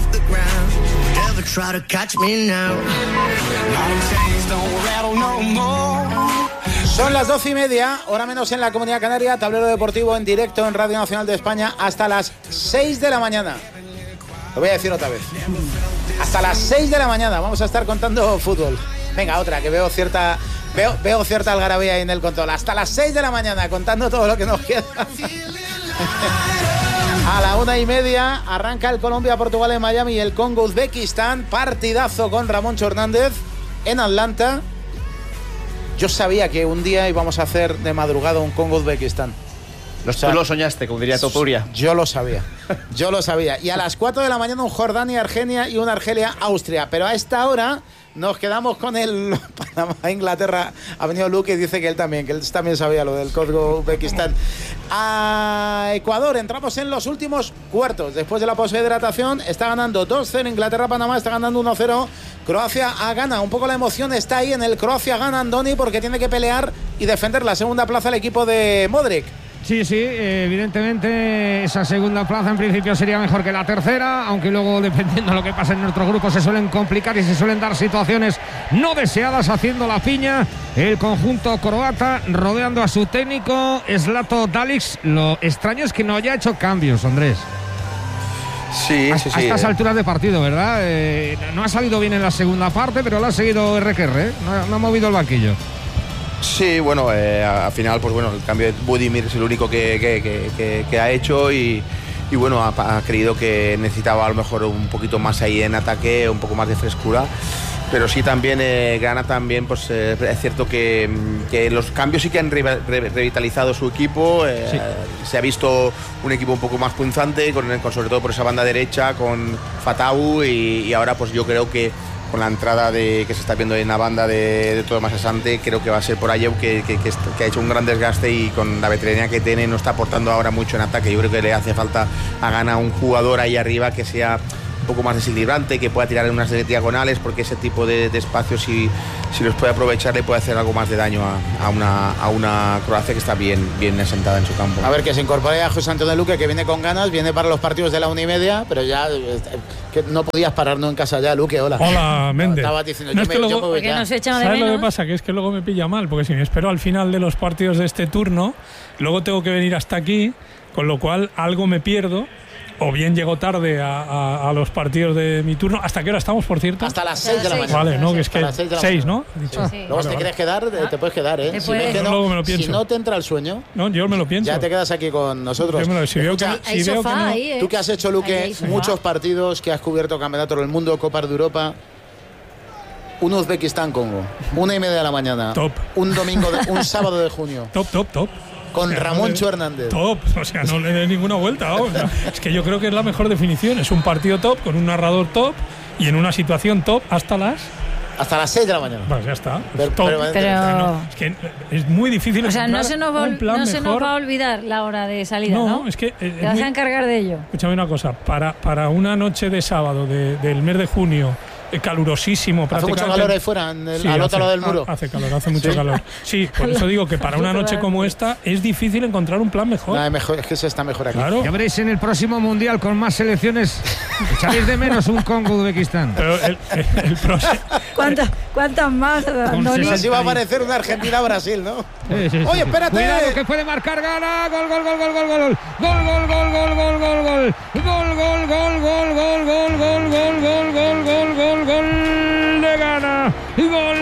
Son las 12:30, hora menos en la Comunidad Canaria. Tablero Deportivo en directo en Radio Nacional de España hasta las 6 de la mañana. Lo voy a decir otra vez. Hasta las 6 de la mañana vamos a estar contando fútbol. Venga, otra, que veo cierta algarabía ahí en el control. Hasta las 6 de la mañana contando todo lo que nos queda. A la 1:30 arranca el Colombia-Portugal en Miami y el Congo-Uzbekistán. Partidazo con Ramón Hernández en Atlanta. Yo sabía que un día íbamos a hacer de madrugada un Congo-Uzbekistán. Tú lo soñaste, como diría Topuria. Yo lo sabía. Y a las 4 de la mañana un Jordania-Argelia y un Argelia-Austria. Pero a esta hora nos quedamos con el Panamá-Inglaterra. Ha venido Luque y dice que él también sabía lo del Congo-Uzbekistán. A Ecuador, entramos en los últimos cuartos. Después de la pausa de hidratación, está ganando 2-0 Inglaterra-Panamá, está ganando 1-0 Croacia a Ghana. Un poco la emoción está ahí en el Croacia-Ghana, Andoni, porque tiene que pelear y defender la segunda plaza el equipo de Modric. Sí, evidentemente esa segunda plaza en principio sería mejor que la tercera, aunque luego dependiendo de lo que pase en nuestro grupo se suelen complicar y se suelen dar situaciones no deseadas haciendo la piña el conjunto croata rodeando a su técnico Zlato Dalic. Lo extraño es que no haya hecho cambios, Andrés. Sí. A estas alturas de partido, ¿verdad? No ha salido bien en la segunda parte, pero lo ha seguido RQR, no ha movido el banquillo. Sí, bueno, al final, pues bueno, el cambio de Budimir es el único que ha hecho y bueno, ha creído que necesitaba a lo mejor un poquito más ahí en ataque, un poco más de frescura. Pero sí también Ghana también, pues es cierto que los cambios sí que han revitalizado su equipo. Se ha visto un equipo un poco más punzante, con sobre todo por esa banda derecha, con Fatawu y ahora pues yo creo que con la entrada que se está viendo en la banda de Tomás Asante, creo que va a ser por Ayew que ha hecho un gran desgaste y con la veteranía que tiene no está aportando ahora mucho en ataque. Yo creo que le hace falta a Ghana un jugador ahí arriba que sea un poco más desequilibrante, que pueda tirar en unas diagonales, porque ese tipo de espacios si los puede aprovechar le puede hacer algo más de daño a una Croacia que está bien asentada en su campo. A ver, que se incorpore a José Antonio Luque, que viene con ganas, viene para los partidos de la 1:30, pero ya que no podías pararnos en casa ya. Luque, hola. Hola, Méndez. Estaba diciendo, no, yo me voy ya. ¿Sabes lo que pasa? Que es que luego me pilla mal, porque si me espero al final de los partidos de este turno, luego tengo que venir hasta aquí, con lo cual algo me pierdo. O bien llego tarde a los partidos de mi turno. ¿Hasta qué hora estamos, por cierto? Hasta las 6 de la mañana. Vale, no, que es que 6, ¿no? Sí. Luego, si te quieres quedar, te puedes quedar, ¿eh? Luego me lo pienso. Si no te entra el sueño... No, yo me lo pienso. Ya te quedas aquí con nosotros. Hay sofá ahí, Tú que has hecho, Luque, muchos partidos, que has cubierto campeonatos del mundo, Copas de Europa... Un Uzbekistán-Congo, 1:30 de la mañana. Top. Un sábado de junio. Top. Con Ramoncho Hernández. Top, o sea, no le dé ninguna vuelta. Es que yo creo que es la mejor definición. Es un partido top, con un narrador top y en una situación top hasta las 6 de la mañana. Pues ya está. Pero es que es muy difícil. O sea, no se nos va a olvidar la hora de salida, ¿no? Es que te vas a encargar de ello. Escúchame una cosa. Para una noche de sábado del mes de junio, calurosísimo. ¿Hace mucho calor ahí fuera, al otro lado del muro? Hace calor, hace mucho calor. Sí, por eso digo que para una noche como esta es difícil encontrar un plan mejor. Es que se está mejor aquí. Claro. Ya veréis en el próximo Mundial con más selecciones. Echaréis de menos un Congo-Uzbekistán. Pero el próximo... ¿Cuántas más? Así va a aparecer una Argentina-Brasil, ¿no? Sí. Oye, espérate. Cuidado que puede marcar Ghana. Gol de Ghana. Gol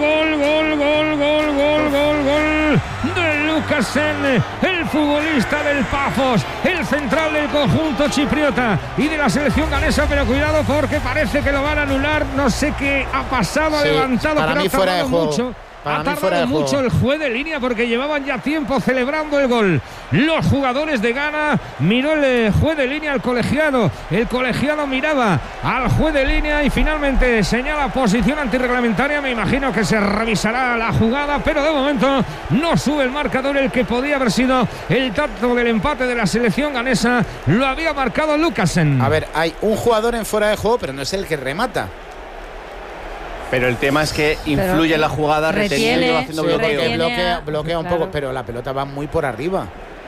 de Lukasen, el futbolista del Pafos, el central del conjunto chipriota y de la selección ganesa, pero cuidado porque parece que lo van a anular. No sé qué ha pasado, ha levantado, pero ha tardado mucho. Ha tardado mucho el juez de línea porque llevaban ya tiempo celebrando el gol. Los jugadores de Ghana, miró el juez de línea al colegiado. El colegiado miraba al juez de línea y finalmente señala posición antirreglamentaria. Me imagino que se revisará la jugada, pero de momento no sube el marcador. El que podía haber sido el tanto del empate de la selección ganesa lo había marcado Lukasen. A ver, hay un jugador en fuera de juego, pero no es el que remata. Pero el tema es que influye en la jugada, reteniendo, haciendo bloqueo. Bloquea un poco, pero la pelota va muy por arriba.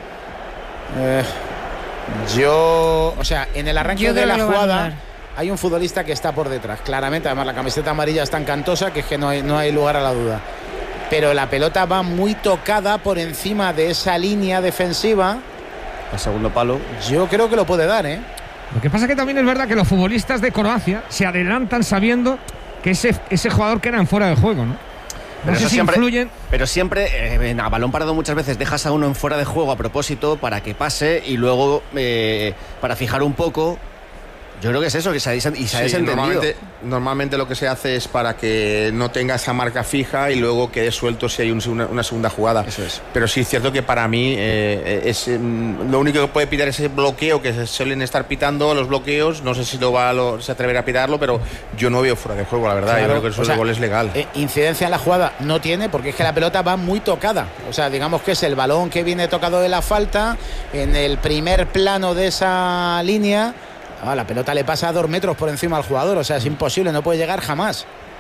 En el arranque de la jugada hay un futbolista que está por detrás, claramente. Además, la camiseta amarilla es tan cantosa que es que no hay lugar a la duda. Pero la pelota va muy tocada por encima de esa línea defensiva. El segundo palo. Yo creo que lo puede dar, ¿eh? Lo que pasa es que también es verdad que los futbolistas de Croacia se adelantan sabiendo que ese jugador queda en fuera de juego, ¿no? Pero eso siempre influyen. Pero siempre, a balón parado muchas veces dejas a uno en fuera de juego a propósito para que pase y luego para fijar un poco. Yo creo que es eso, que se ha desentendido. Normalmente lo que se hace es para que no tenga esa marca fija y luego quede suelto si hay una segunda jugada. Eso es. Pero sí es cierto que para mí lo único que puede pitar es ese bloqueo que se suelen estar pitando los bloqueos. No sé si se atreverá a pitarlo, pero yo no veo fuera de juego, la verdad. Claro, yo creo que el gol es legal. Incidencia en la jugada no tiene, porque es que la pelota va muy tocada. O sea, digamos que es el balón que viene tocado de la falta en el primer plano de esa línea. La pelota le pasa a 2 metros por encima al jugador, o sea, es imposible, no puede llegar jamás.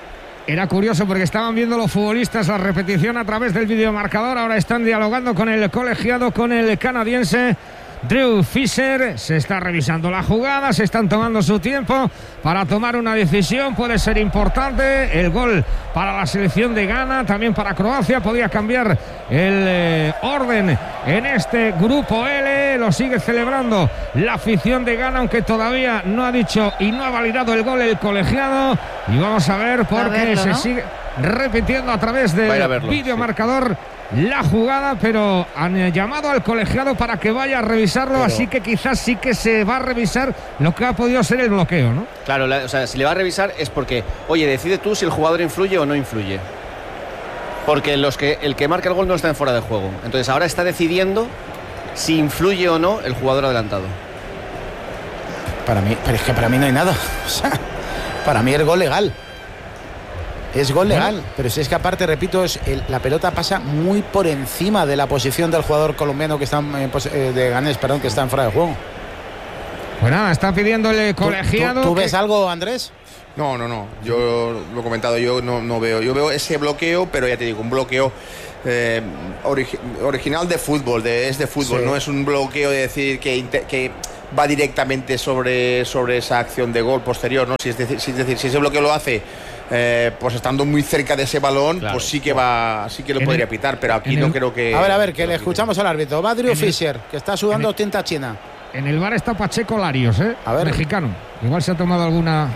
Era curioso porque estaban viendo los futbolistas la repetición a través del videomarcador. Ahora están dialogando con el colegiado, con el canadiense Drew Fisher. Se está revisando la jugada, se están tomando su tiempo para tomar una decisión. Puede ser importante el gol para la selección de Ghana, también para Croacia. Podía cambiar el orden en este grupo L. Lo sigue celebrando la afición de Ghana, aunque todavía no ha dicho y no ha validado el gol el colegiado. Y vamos a ver porque se sigue repitiendo a través del videomarcador la jugada, pero han llamado al colegiado para que vaya a revisarlo, así que quizás sí que se va a revisar lo que ha podido ser el bloqueo, ¿no? Claro, o sea, si le va a revisar es porque, oye, decide tú si el jugador influye o no influye. Porque el que marca el gol no está en fuera de juego. Entonces ahora está decidiendo si influye o no el jugador adelantado. Para mí, pero es que para mí no hay nada. O sea, para mí es gol legal. Es gol legal, pero si es que aparte, repito, la pelota pasa muy por encima de la posición del jugador colombiano que está de Ganés, perdón, que está en fuera de juego. Pues nada, está pidiendo el colegiado. ¿Tú ves algo, Andrés? No. Yo lo he comentado, yo no veo. Yo veo ese bloqueo, pero ya te digo, un bloqueo original de fútbol, es de fútbol, sí. No es un bloqueo de decir que va directamente sobre esa acción de gol posterior, ¿no? Si ese bloqueo lo hace pues estando muy cerca de ese balón, claro, pues sí que lo podría pitar, pero aquí no creo que... A ver, que le escuchamos al árbitro. Va Drew Fisher, que está sudando tinta china. En el bar está Pacheco Larios, a ver. Mexicano. Igual se ha tomado alguna...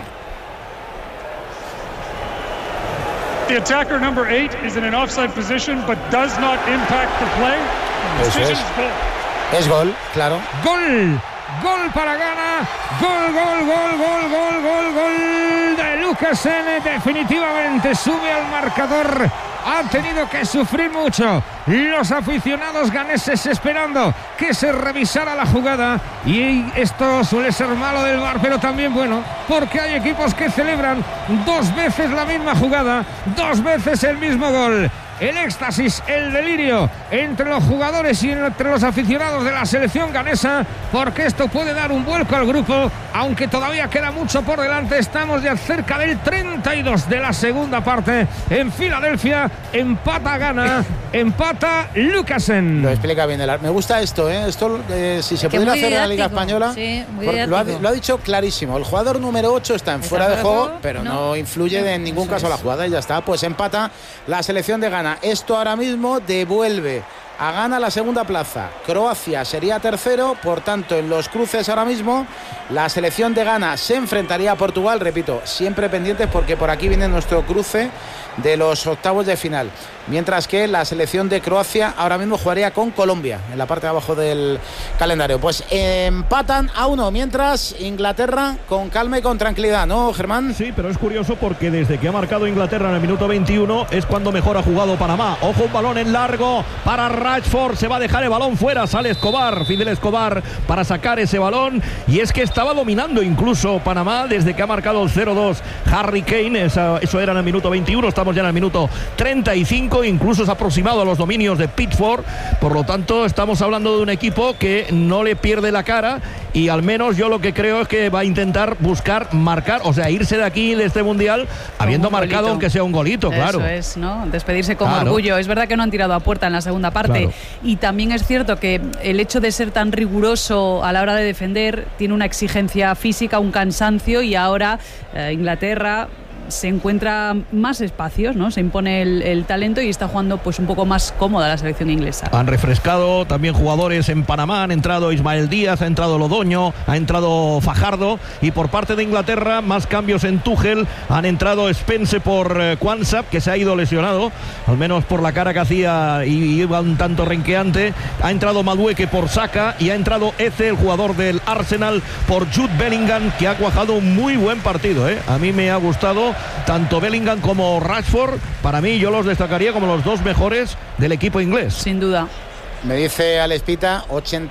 The attacker number 8 is in an offside position but does not impact the play. Decision is goal. Es gol, claro. Gol para Ghana. Gol de Lucasen. Definitivamente sube al marcador. Han tenido que sufrir mucho los aficionados ganeses esperando que se revisara la jugada, y esto suele ser malo del VAR, pero también bueno, porque hay equipos que celebran 2 veces la misma jugada, 2 veces el mismo gol. El éxtasis, el delirio entre los jugadores y entre los aficionados de la selección ganesa, porque esto puede dar un vuelco al grupo, aunque todavía queda mucho por delante. Estamos ya cerca del 32 de la segunda parte en Filadelfia. Empata Ghana, empata Lucasen. Lo explica bien el... Me gusta esto, Esto, si se pudiera hacer en la Liga Española, sí, lo ha dicho clarísimo. El jugador número 8 está en fuera de juego, pero no influye en ningún caso la jugada, y ya está. Pues empata la selección de Ghana. Esto ahora mismo devuelve a Ghana la segunda plaza. Croacia sería tercero, por tanto en los cruces ahora mismo la selección de Ghana se enfrentaría a Portugal, repito, siempre pendientes porque por aquí viene nuestro cruce de los octavos de final, mientras que la selección de Croacia ahora mismo jugaría con Colombia en la parte de abajo del calendario. Pues empatan a 1, mientras Inglaterra con calma y con tranquilidad, ¿no, Germán? Sí, pero es curioso porque desde que ha marcado Inglaterra en el minuto 21 es cuando mejor ha jugado Panamá. Ojo, un balón en largo para Rashford, se va a dejar el balón fuera, sale Escobar, Fidel Escobar para sacar ese balón, y es que estaba dominando incluso Panamá desde que ha marcado el 0-2 Harry Kane, eso era en el minuto 21, estamos ya en el minuto 35, incluso se ha aproximado a los dominios de Pickford, por lo tanto estamos hablando de un equipo que no le pierde la cara, y al menos yo lo que creo es que va a intentar buscar marcar, o sea, irse de aquí, de este mundial, habiendo marcado aunque sea un golito, claro. Eso es, ¿no? Despedirse con orgullo. Es verdad que no han tirado a puerta en la segunda parte, y también es cierto que el hecho de ser tan riguroso a la hora de defender tiene una exigencia física, un cansancio, y ahora Inglaterra se encuentra más espacios, ¿no? Se impone el talento y está jugando pues un poco más cómoda la selección inglesa. Han refrescado también jugadores en Panamá, han entrado Ismael Díaz, ha entrado Lodoño, ha entrado Fajardo, y por parte de Inglaterra más cambios en Tuchel. Han entrado Spence por Quansah, que se ha ido lesionado, al menos por la cara que hacía y iba un tanto renqueante. Ha entrado Madueke por Saka, y ha entrado Eze, el jugador del Arsenal, por Jude Bellingham, que ha cuajado un muy buen partido, A mí me ha gustado tanto Bellingham como Rashford. Para mí, yo los destacaría como los 2 mejores del equipo inglés. Sin duda. Me dice Alex Pita,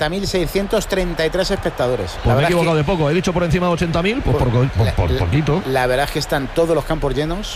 80.633 espectadores. Pues me he equivocado de poco, he dicho por encima de 80.000, pues por poquito. La verdad es que están todos los campos llenos.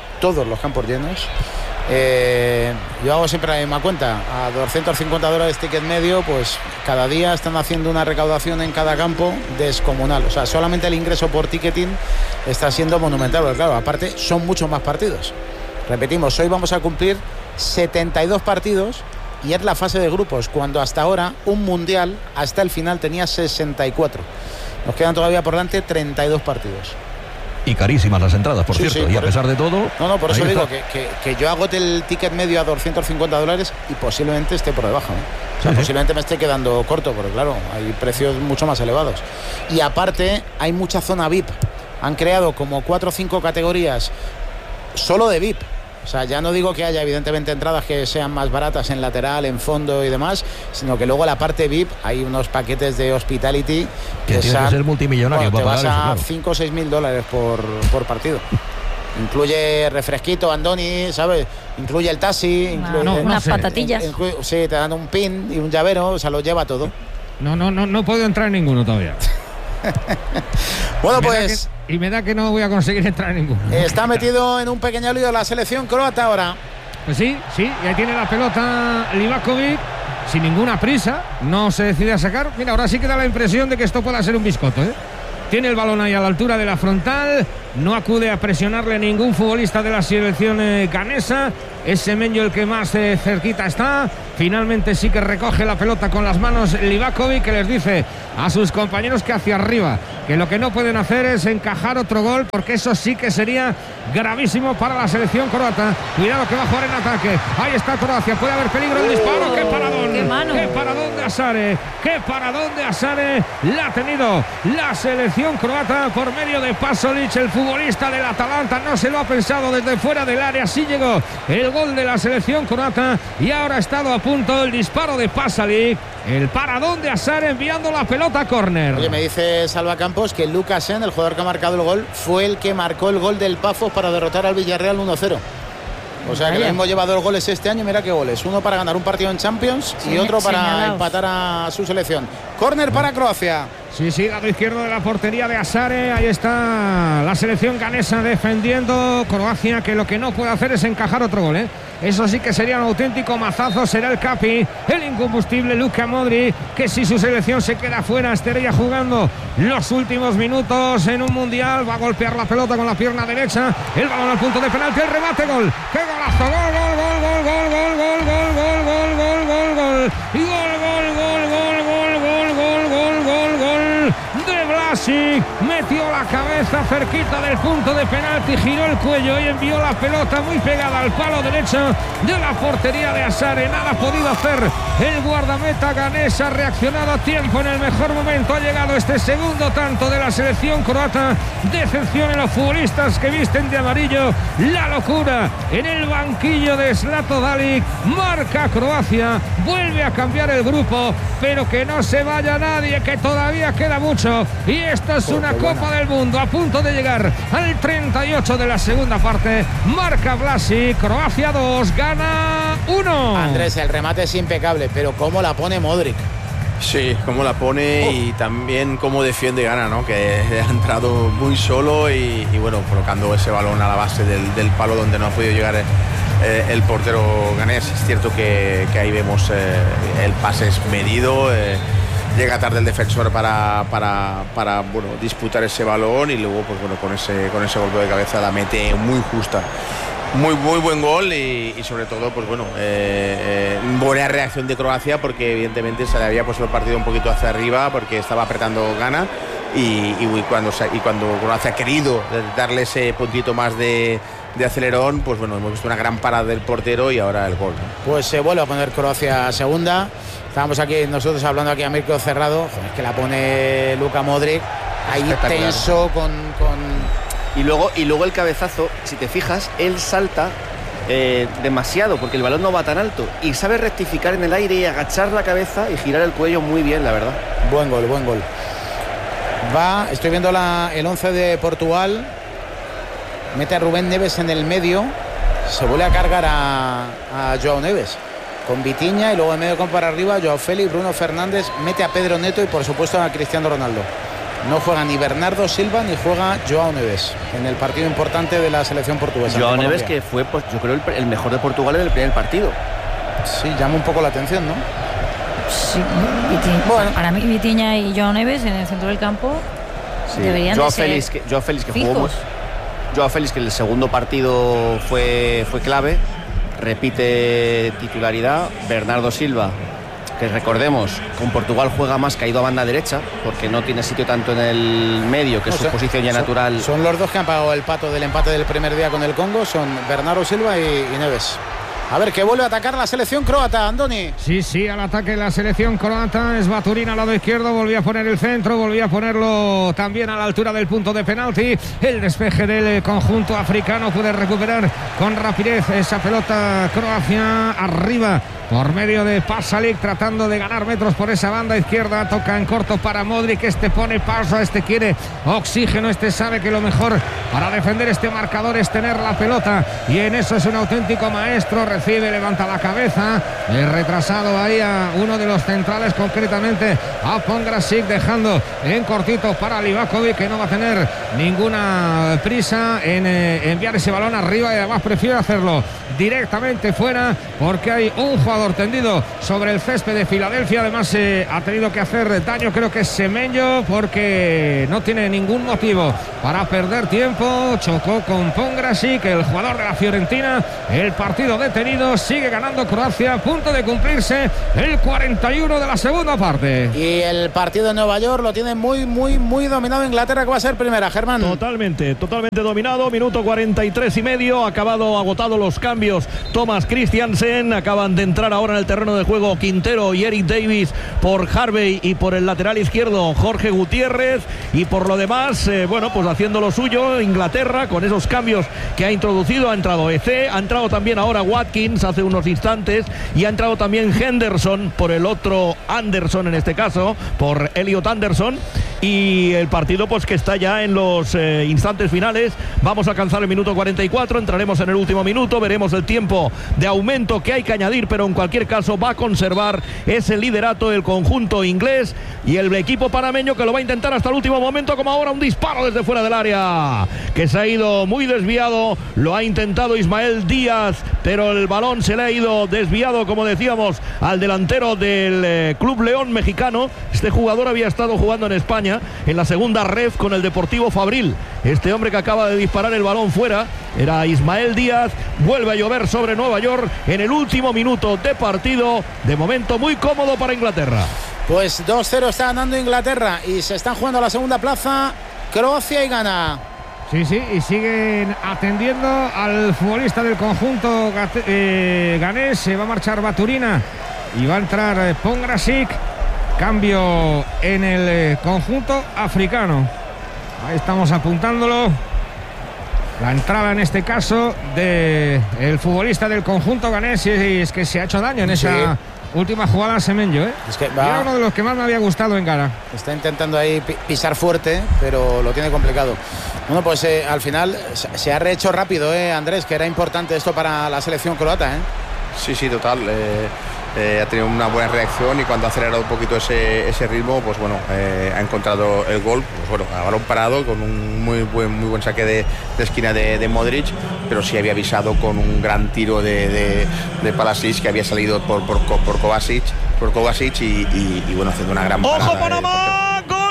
Yo hago siempre la misma cuenta, a $250 ticket medio, pues cada día están haciendo una recaudación en cada campo descomunal. O sea, solamente el ingreso por ticketing está siendo monumental, porque claro, aparte son muchos más partidos. Repetimos, hoy vamos a cumplir 72 partidos y es la fase de grupos, cuando hasta ahora un mundial hasta el final tenía 64. Nos quedan todavía por delante 32 partidos. Y carísimas las entradas, por cierto. Y a pesar de todo... No, por eso digo que yo agote el ticket medio a $250 y posiblemente esté por debajo, ¿no? O sea, posiblemente me esté quedando corto, porque claro, hay precios mucho más elevados. Y aparte, hay mucha zona VIP. Han creado como 4 o 5 categorías solo de VIP. O sea, ya no digo que haya evidentemente entradas que sean más baratas en lateral, en fondo y demás, sino que luego la parte VIP hay unos paquetes de hospitality que tiene que ser multimillonario para pagar eso, claro. 5 o 6 mil dólares por partido. Incluye refresquito, Andoni, ¿sabes? Incluye el taxi, incluye unas patatillas. Sí, te dan un pin y un llavero, o sea, lo lleva todo. No puedo entrar en ninguno todavía. Bueno, pues... Y me da que no voy a conseguir entrar en ninguno. Está metido en un pequeño lío la selección croata ahora. Pues sí, y ahí tiene la pelota Livakovic, sin ninguna prisa, no se decide a sacar. Mira, ahora sí que da la impresión de que esto pueda ser un biscoto, ¿eh? Tiene el balón ahí a la altura de la frontal, no acude a presionarle ningún futbolista de la selección ganesa. Es Semenyo el que más cerquita está. Finalmente sí que recoge la pelota con las manos Livakovic, que les dice a sus compañeros que hacia arriba, que lo que no pueden hacer es encajar otro gol, porque eso sí que sería gravísimo para la selección croata. Cuidado que va a jugar en ataque. Ahí está Croacia, puede haber peligro el disparo. ¡Qué paradón! ¡Qué paradón de Asare! ¡Qué paradón de Asare! La ha tenido la selección croata por medio de Pasalic, el futbolista del Atalanta. No se lo ha pensado desde fuera del área. Sí llegó el gol de la selección croata y ahora ha estado a punto el disparo de Pasalic. El paradón de Asare enviando la pelota a córner. Oye, me dice Salva Campos que Lukasen, el jugador que ha marcado el gol, fue el que marcó el gol del Pafos para derrotar al Villarreal 1-0. O sea que el mismo lleva 2 goles este año. Mira qué goles, uno para ganar un partido en Champions y otro para empatar a su selección. Córner para Croacia. Sí, lado izquierdo de la portería de Asare. Ahí está la selección ganesa defendiendo. Croacia, que lo que no puede hacer es encajar otro gol, ¿eh? Eso sí que sería un auténtico mazazo. Será el Capi, el incombustible Luka Modric, que si su selección se queda fuera estaría jugando los últimos minutos en un mundial. Va a golpear la pelota con la pierna derecha. El balón al punto de penalti, el remate, gol. ¡Qué golazo! Gol. De Vlasic, metió la cabeza cerquita del punto de penalti, giró el cuello y envió la pelota muy pegada al palo derecho de la portería de Asare. Nada ha podido hacer el guardameta ganés, ha reaccionado a tiempo en el mejor momento. Ha llegado este segundo tanto de la selección croata. Decepción en los futbolistas que visten de amarillo. La locura en el banquillo de Zlato Dalic. Marca Croacia, vuelve a cambiar el grupo, pero que no se vaya nadie, que todavía queda mucho. Y esto es una Copa del Mundo a punto de llegar al 38 de la segunda parte. Marca Vlasic, Croacia 2, gana 1. Andrés, el remate es impecable, pero cómo la pone Modric. Sí, cómo la pone y también cómo defiende Gana, ¿no? Que ha entrado muy solo y bueno, colocando ese balón a la base del palo donde no ha podido llegar el portero ganés. Es cierto que ahí vemos el pase es medido. Llega tarde el defensor para bueno, disputar ese balón y luego pues bueno, con ese golpe de cabeza la mete muy justa. Muy buen gol y sobre todo pues bueno, buena reacción de Croacia, porque evidentemente se le había puesto el partido un poquito hacia arriba porque estaba apretando Gana y cuando Croacia ha querido darle ese puntito más de acelerón, pues bueno, hemos visto una gran parada del portero y ahora el gol, ¿no? Pues se vuelve a poner Croacia segunda. Estábamos aquí nosotros hablando aquí a micro cerrado. Joder, que la pone Luka Modric ahí tenso con... Y luego el cabezazo, si te fijas, él salta demasiado porque el balón no va tan alto y sabe rectificar en el aire y agachar la cabeza y girar el cuello muy bien, la verdad. Buen gol. Estoy viendo el 11 de Portugal. Mete a Rubén Neves en el medio. Se vuelve a cargar a Joao Neves con Vitinha y luego en medio campo para arriba Joao Félix, Bruno Fernández. Mete a Pedro Neto y por supuesto a Cristiano Ronaldo. No juega ni Bernardo Silva ni juega Joao Neves en el partido importante de la selección portuguesa. Joao Neves, que fue, pues, yo creo, el mejor de Portugal en el primer partido. Sí, llama un poco la atención, ¿no? Sí, bueno, para mí Vitinha y Joao Neves en el centro del campo Sí. Deberían Joao de ser Félix, que fijos. jugó Joao Félix, que el segundo partido fue clave, repite titularidad. Bernardo Silva, que recordemos, con Portugal juega más caído a banda derecha, porque no tiene sitio tanto en el medio, que es su posición ya natural. Son los dos que han pagado el pato del empate del primer día con el Congo, son Bernardo Silva y Neves. A ver, que vuelve a atacar la selección croata, Andoni. Sí, al ataque la selección croata. Es Baturina al lado izquierdo, volvía a poner el centro, volvía a ponerlo también a la altura del punto de penalti. El despeje del conjunto africano puede recuperar con rapidez esa pelota. Croacia arriba por medio de Pasalic, tratando de ganar metros por esa banda izquierda. Toca en corto para Modric, este pone pausa, este quiere oxígeno, este sabe que lo mejor para defender este marcador es tener la pelota, y en eso es un auténtico maestro. Recibe, levanta la cabeza, retrasado ahí a uno de los centrales, concretamente a Pongrasic, dejando en cortito para Livakovic, que no va a tener ninguna prisa en enviar ese balón arriba, y además prefiere hacerlo directamente fuera, porque hay un jugador tendido sobre el césped de Filadelfia. Además ha tenido que hacer daño, creo que es Semenyo, porque no tiene ningún motivo para perder tiempo. Chocó con Pongrasic, el jugador de la Fiorentina. El partido detenido, sigue ganando Croacia, a punto de cumplirse el 41 de la segunda parte. Y el partido de Nueva York lo tiene muy dominado Inglaterra, que va a ser primera, Germán. Totalmente dominado. Minuto 43 y medio, agotado los cambios. Thomas Christiansen, acaban de entrar ahora en el terreno de juego Quintero y Eric Davis por Harvey, y por el lateral izquierdo Jorge Gutiérrez. Y por lo demás, pues haciendo lo suyo Inglaterra con esos cambios que ha introducido. Ha entrado EC, ha entrado también ahora Watkins hace unos instantes, y ha entrado también Henderson por el otro Anderson, en este caso por Elliot Anderson. Y el partido pues que está ya en los instantes finales. Vamos a alcanzar el minuto 44, entraremos en el último minuto, veremos el tiempo de aumento que hay que añadir, pero en cualquier caso va a conservar ese liderato del conjunto inglés, y el equipo panameño que lo va a intentar hasta el último momento, como ahora un disparo desde fuera del área que se ha ido muy desviado. Lo ha intentado Ismael Díaz, pero el balón se le ha ido desviado, como decíamos, al delantero del Club León mexicano. Este jugador había estado jugando en España en la segunda ref con el Deportivo Fabril. Este hombre que acaba de disparar el balón fuera era Ismael Díaz. Vuelve a llover sobre Nueva York en el último minuto de partido. De momento muy cómodo para Inglaterra. Pues 2-0 está ganando Inglaterra, y se están jugando a la segunda plaza Croacia y Ghana. Sí, y siguen atendiendo al futbolista del conjunto ganés. Se va a marchar Baturina y va a entrar Pongrasic. Cambio en el conjunto africano. Ahí estamos apuntándolo. La entrada en este caso del futbolista del conjunto ganés, y es que se ha hecho daño en esa última jugada Semenyo, Es que era uno de los que más me había gustado en Ghana. Está intentando ahí pisar fuerte, pero lo tiene complicado. Bueno, pues al final se ha rehecho rápido, Andrés, que era importante esto para la selección croata, Sí, total. Ha tenido una buena reacción, y cuando ha acelerado un poquito ese ritmo, pues bueno, ha encontrado el gol, pues bueno, a balón parado, con un muy buen saque de esquina de Modric, pero sí había avisado con un gran tiro de Palasic, que había salido por Kovacic, y bueno, haciendo una gran parada. ¡Ojo Panamá! ¡Gol!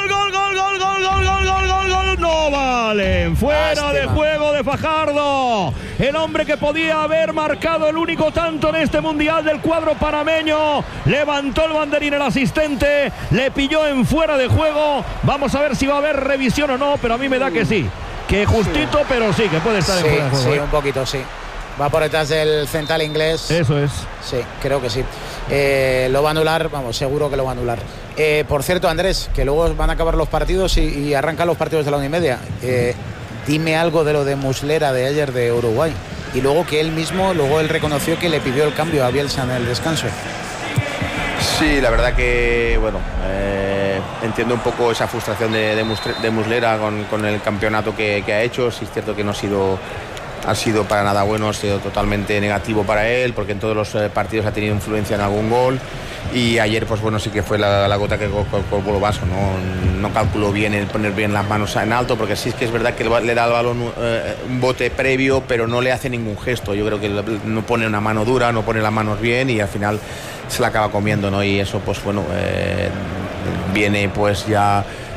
No valen. Fuera de juego de Fajardo, el hombre que podía haber marcado el único tanto en este mundial del cuadro panameño. Levantó el banderín el asistente, le pilló en fuera de juego. Vamos a ver si va a haber revisión o no, pero a mí me da que sí, que justito, pero sí, que puede estar en fuera de juego. Sí, un poquito, sí. Va por detrás del central inglés. Eso es. Sí, creo que sí. Lo va a anular, vamos, seguro que lo va a anular. Por cierto, Andrés, que luego van a acabar los partidos y arrancan los partidos de la 1:30. Dime algo de lo de Muslera de ayer de Uruguay. Y luego que él reconoció que le pidió el cambio a Bielsa en el descanso. Sí, la verdad que, bueno, entiendo un poco esa frustración de Muslera con el campeonato que ha hecho. Sí, es cierto que no ha sido para nada bueno, ha sido totalmente negativo para él, porque en todos los partidos ha tenido influencia en algún gol, y ayer pues bueno, sí que fue la gota que colgó el vaso, no calculó bien el poner bien las manos en alto, porque sí es que es verdad que le da al balón un bote previo, pero no le hace ningún gesto. Yo creo que no pone una mano dura, no pone las manos bien, y al final se la acaba comiendo, ¿no? Y eso pues bueno, viene pues ya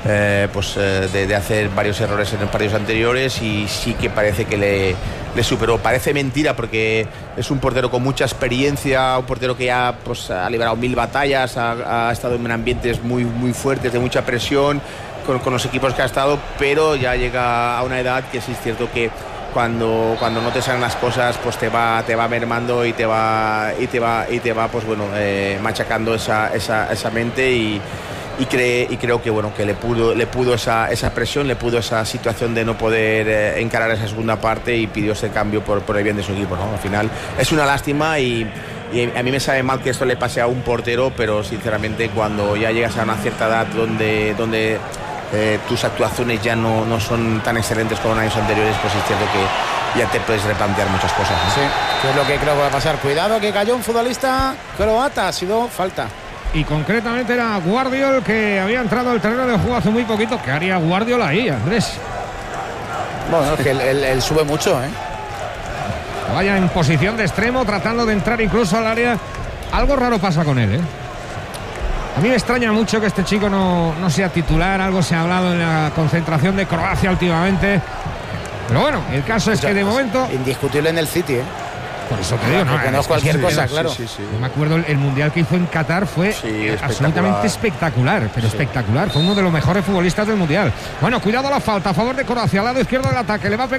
de hacer varios errores en los partidos anteriores, y sí que parece que le superó. Parece mentira porque es un portero con mucha experiencia, un portero que ya ha librado 1000 batallas, ha estado en ambientes muy, muy fuertes, de mucha presión con los equipos que ha estado, pero ya llega a una edad que sí es cierto que cuando no te salen las cosas, pues te va mermando y te va pues bueno, machacando esa mente, y creo que bueno, que le pudo esa presión, le pudo esa situación de no poder encarar esa segunda parte, y pidió ese cambio por el bien de su equipo, ¿no? Al final es una lástima, y a mí me sabe mal que esto le pase a un portero, pero sinceramente cuando ya llegas a una cierta edad donde tus actuaciones ya no son tan excelentes como en años anteriores, pues es cierto que ya te puedes replantear muchas cosas, ¿no? Sí, que es lo que creo que va a pasar. Cuidado, que cayó un futbolista croata, ha sido falta. Y concretamente era Guardiol, que había entrado al terreno de juego hace muy poquito. ¿Qué haría Guardiol ahí, Andrés? Bueno, es que él sube mucho, ¿eh? Vaya en posición de extremo, tratando de entrar incluso al área. Algo raro pasa con él, ¿eh? A mí me extraña mucho que este chico no sea titular. Algo se ha hablado en la concentración de Croacia últimamente. Pero bueno, el caso es que de momento... Indiscutible en el City, ¿eh? Por eso te digo, no es cualquier cosa, claro. Sí. Yo me acuerdo el mundial que hizo en Qatar fue absolutamente espectacular, pero espectacular. Fue uno de los mejores futbolistas del mundial. Bueno, cuidado la falta a favor de Croacia, al lado izquierdo del ataque. Le va a pegar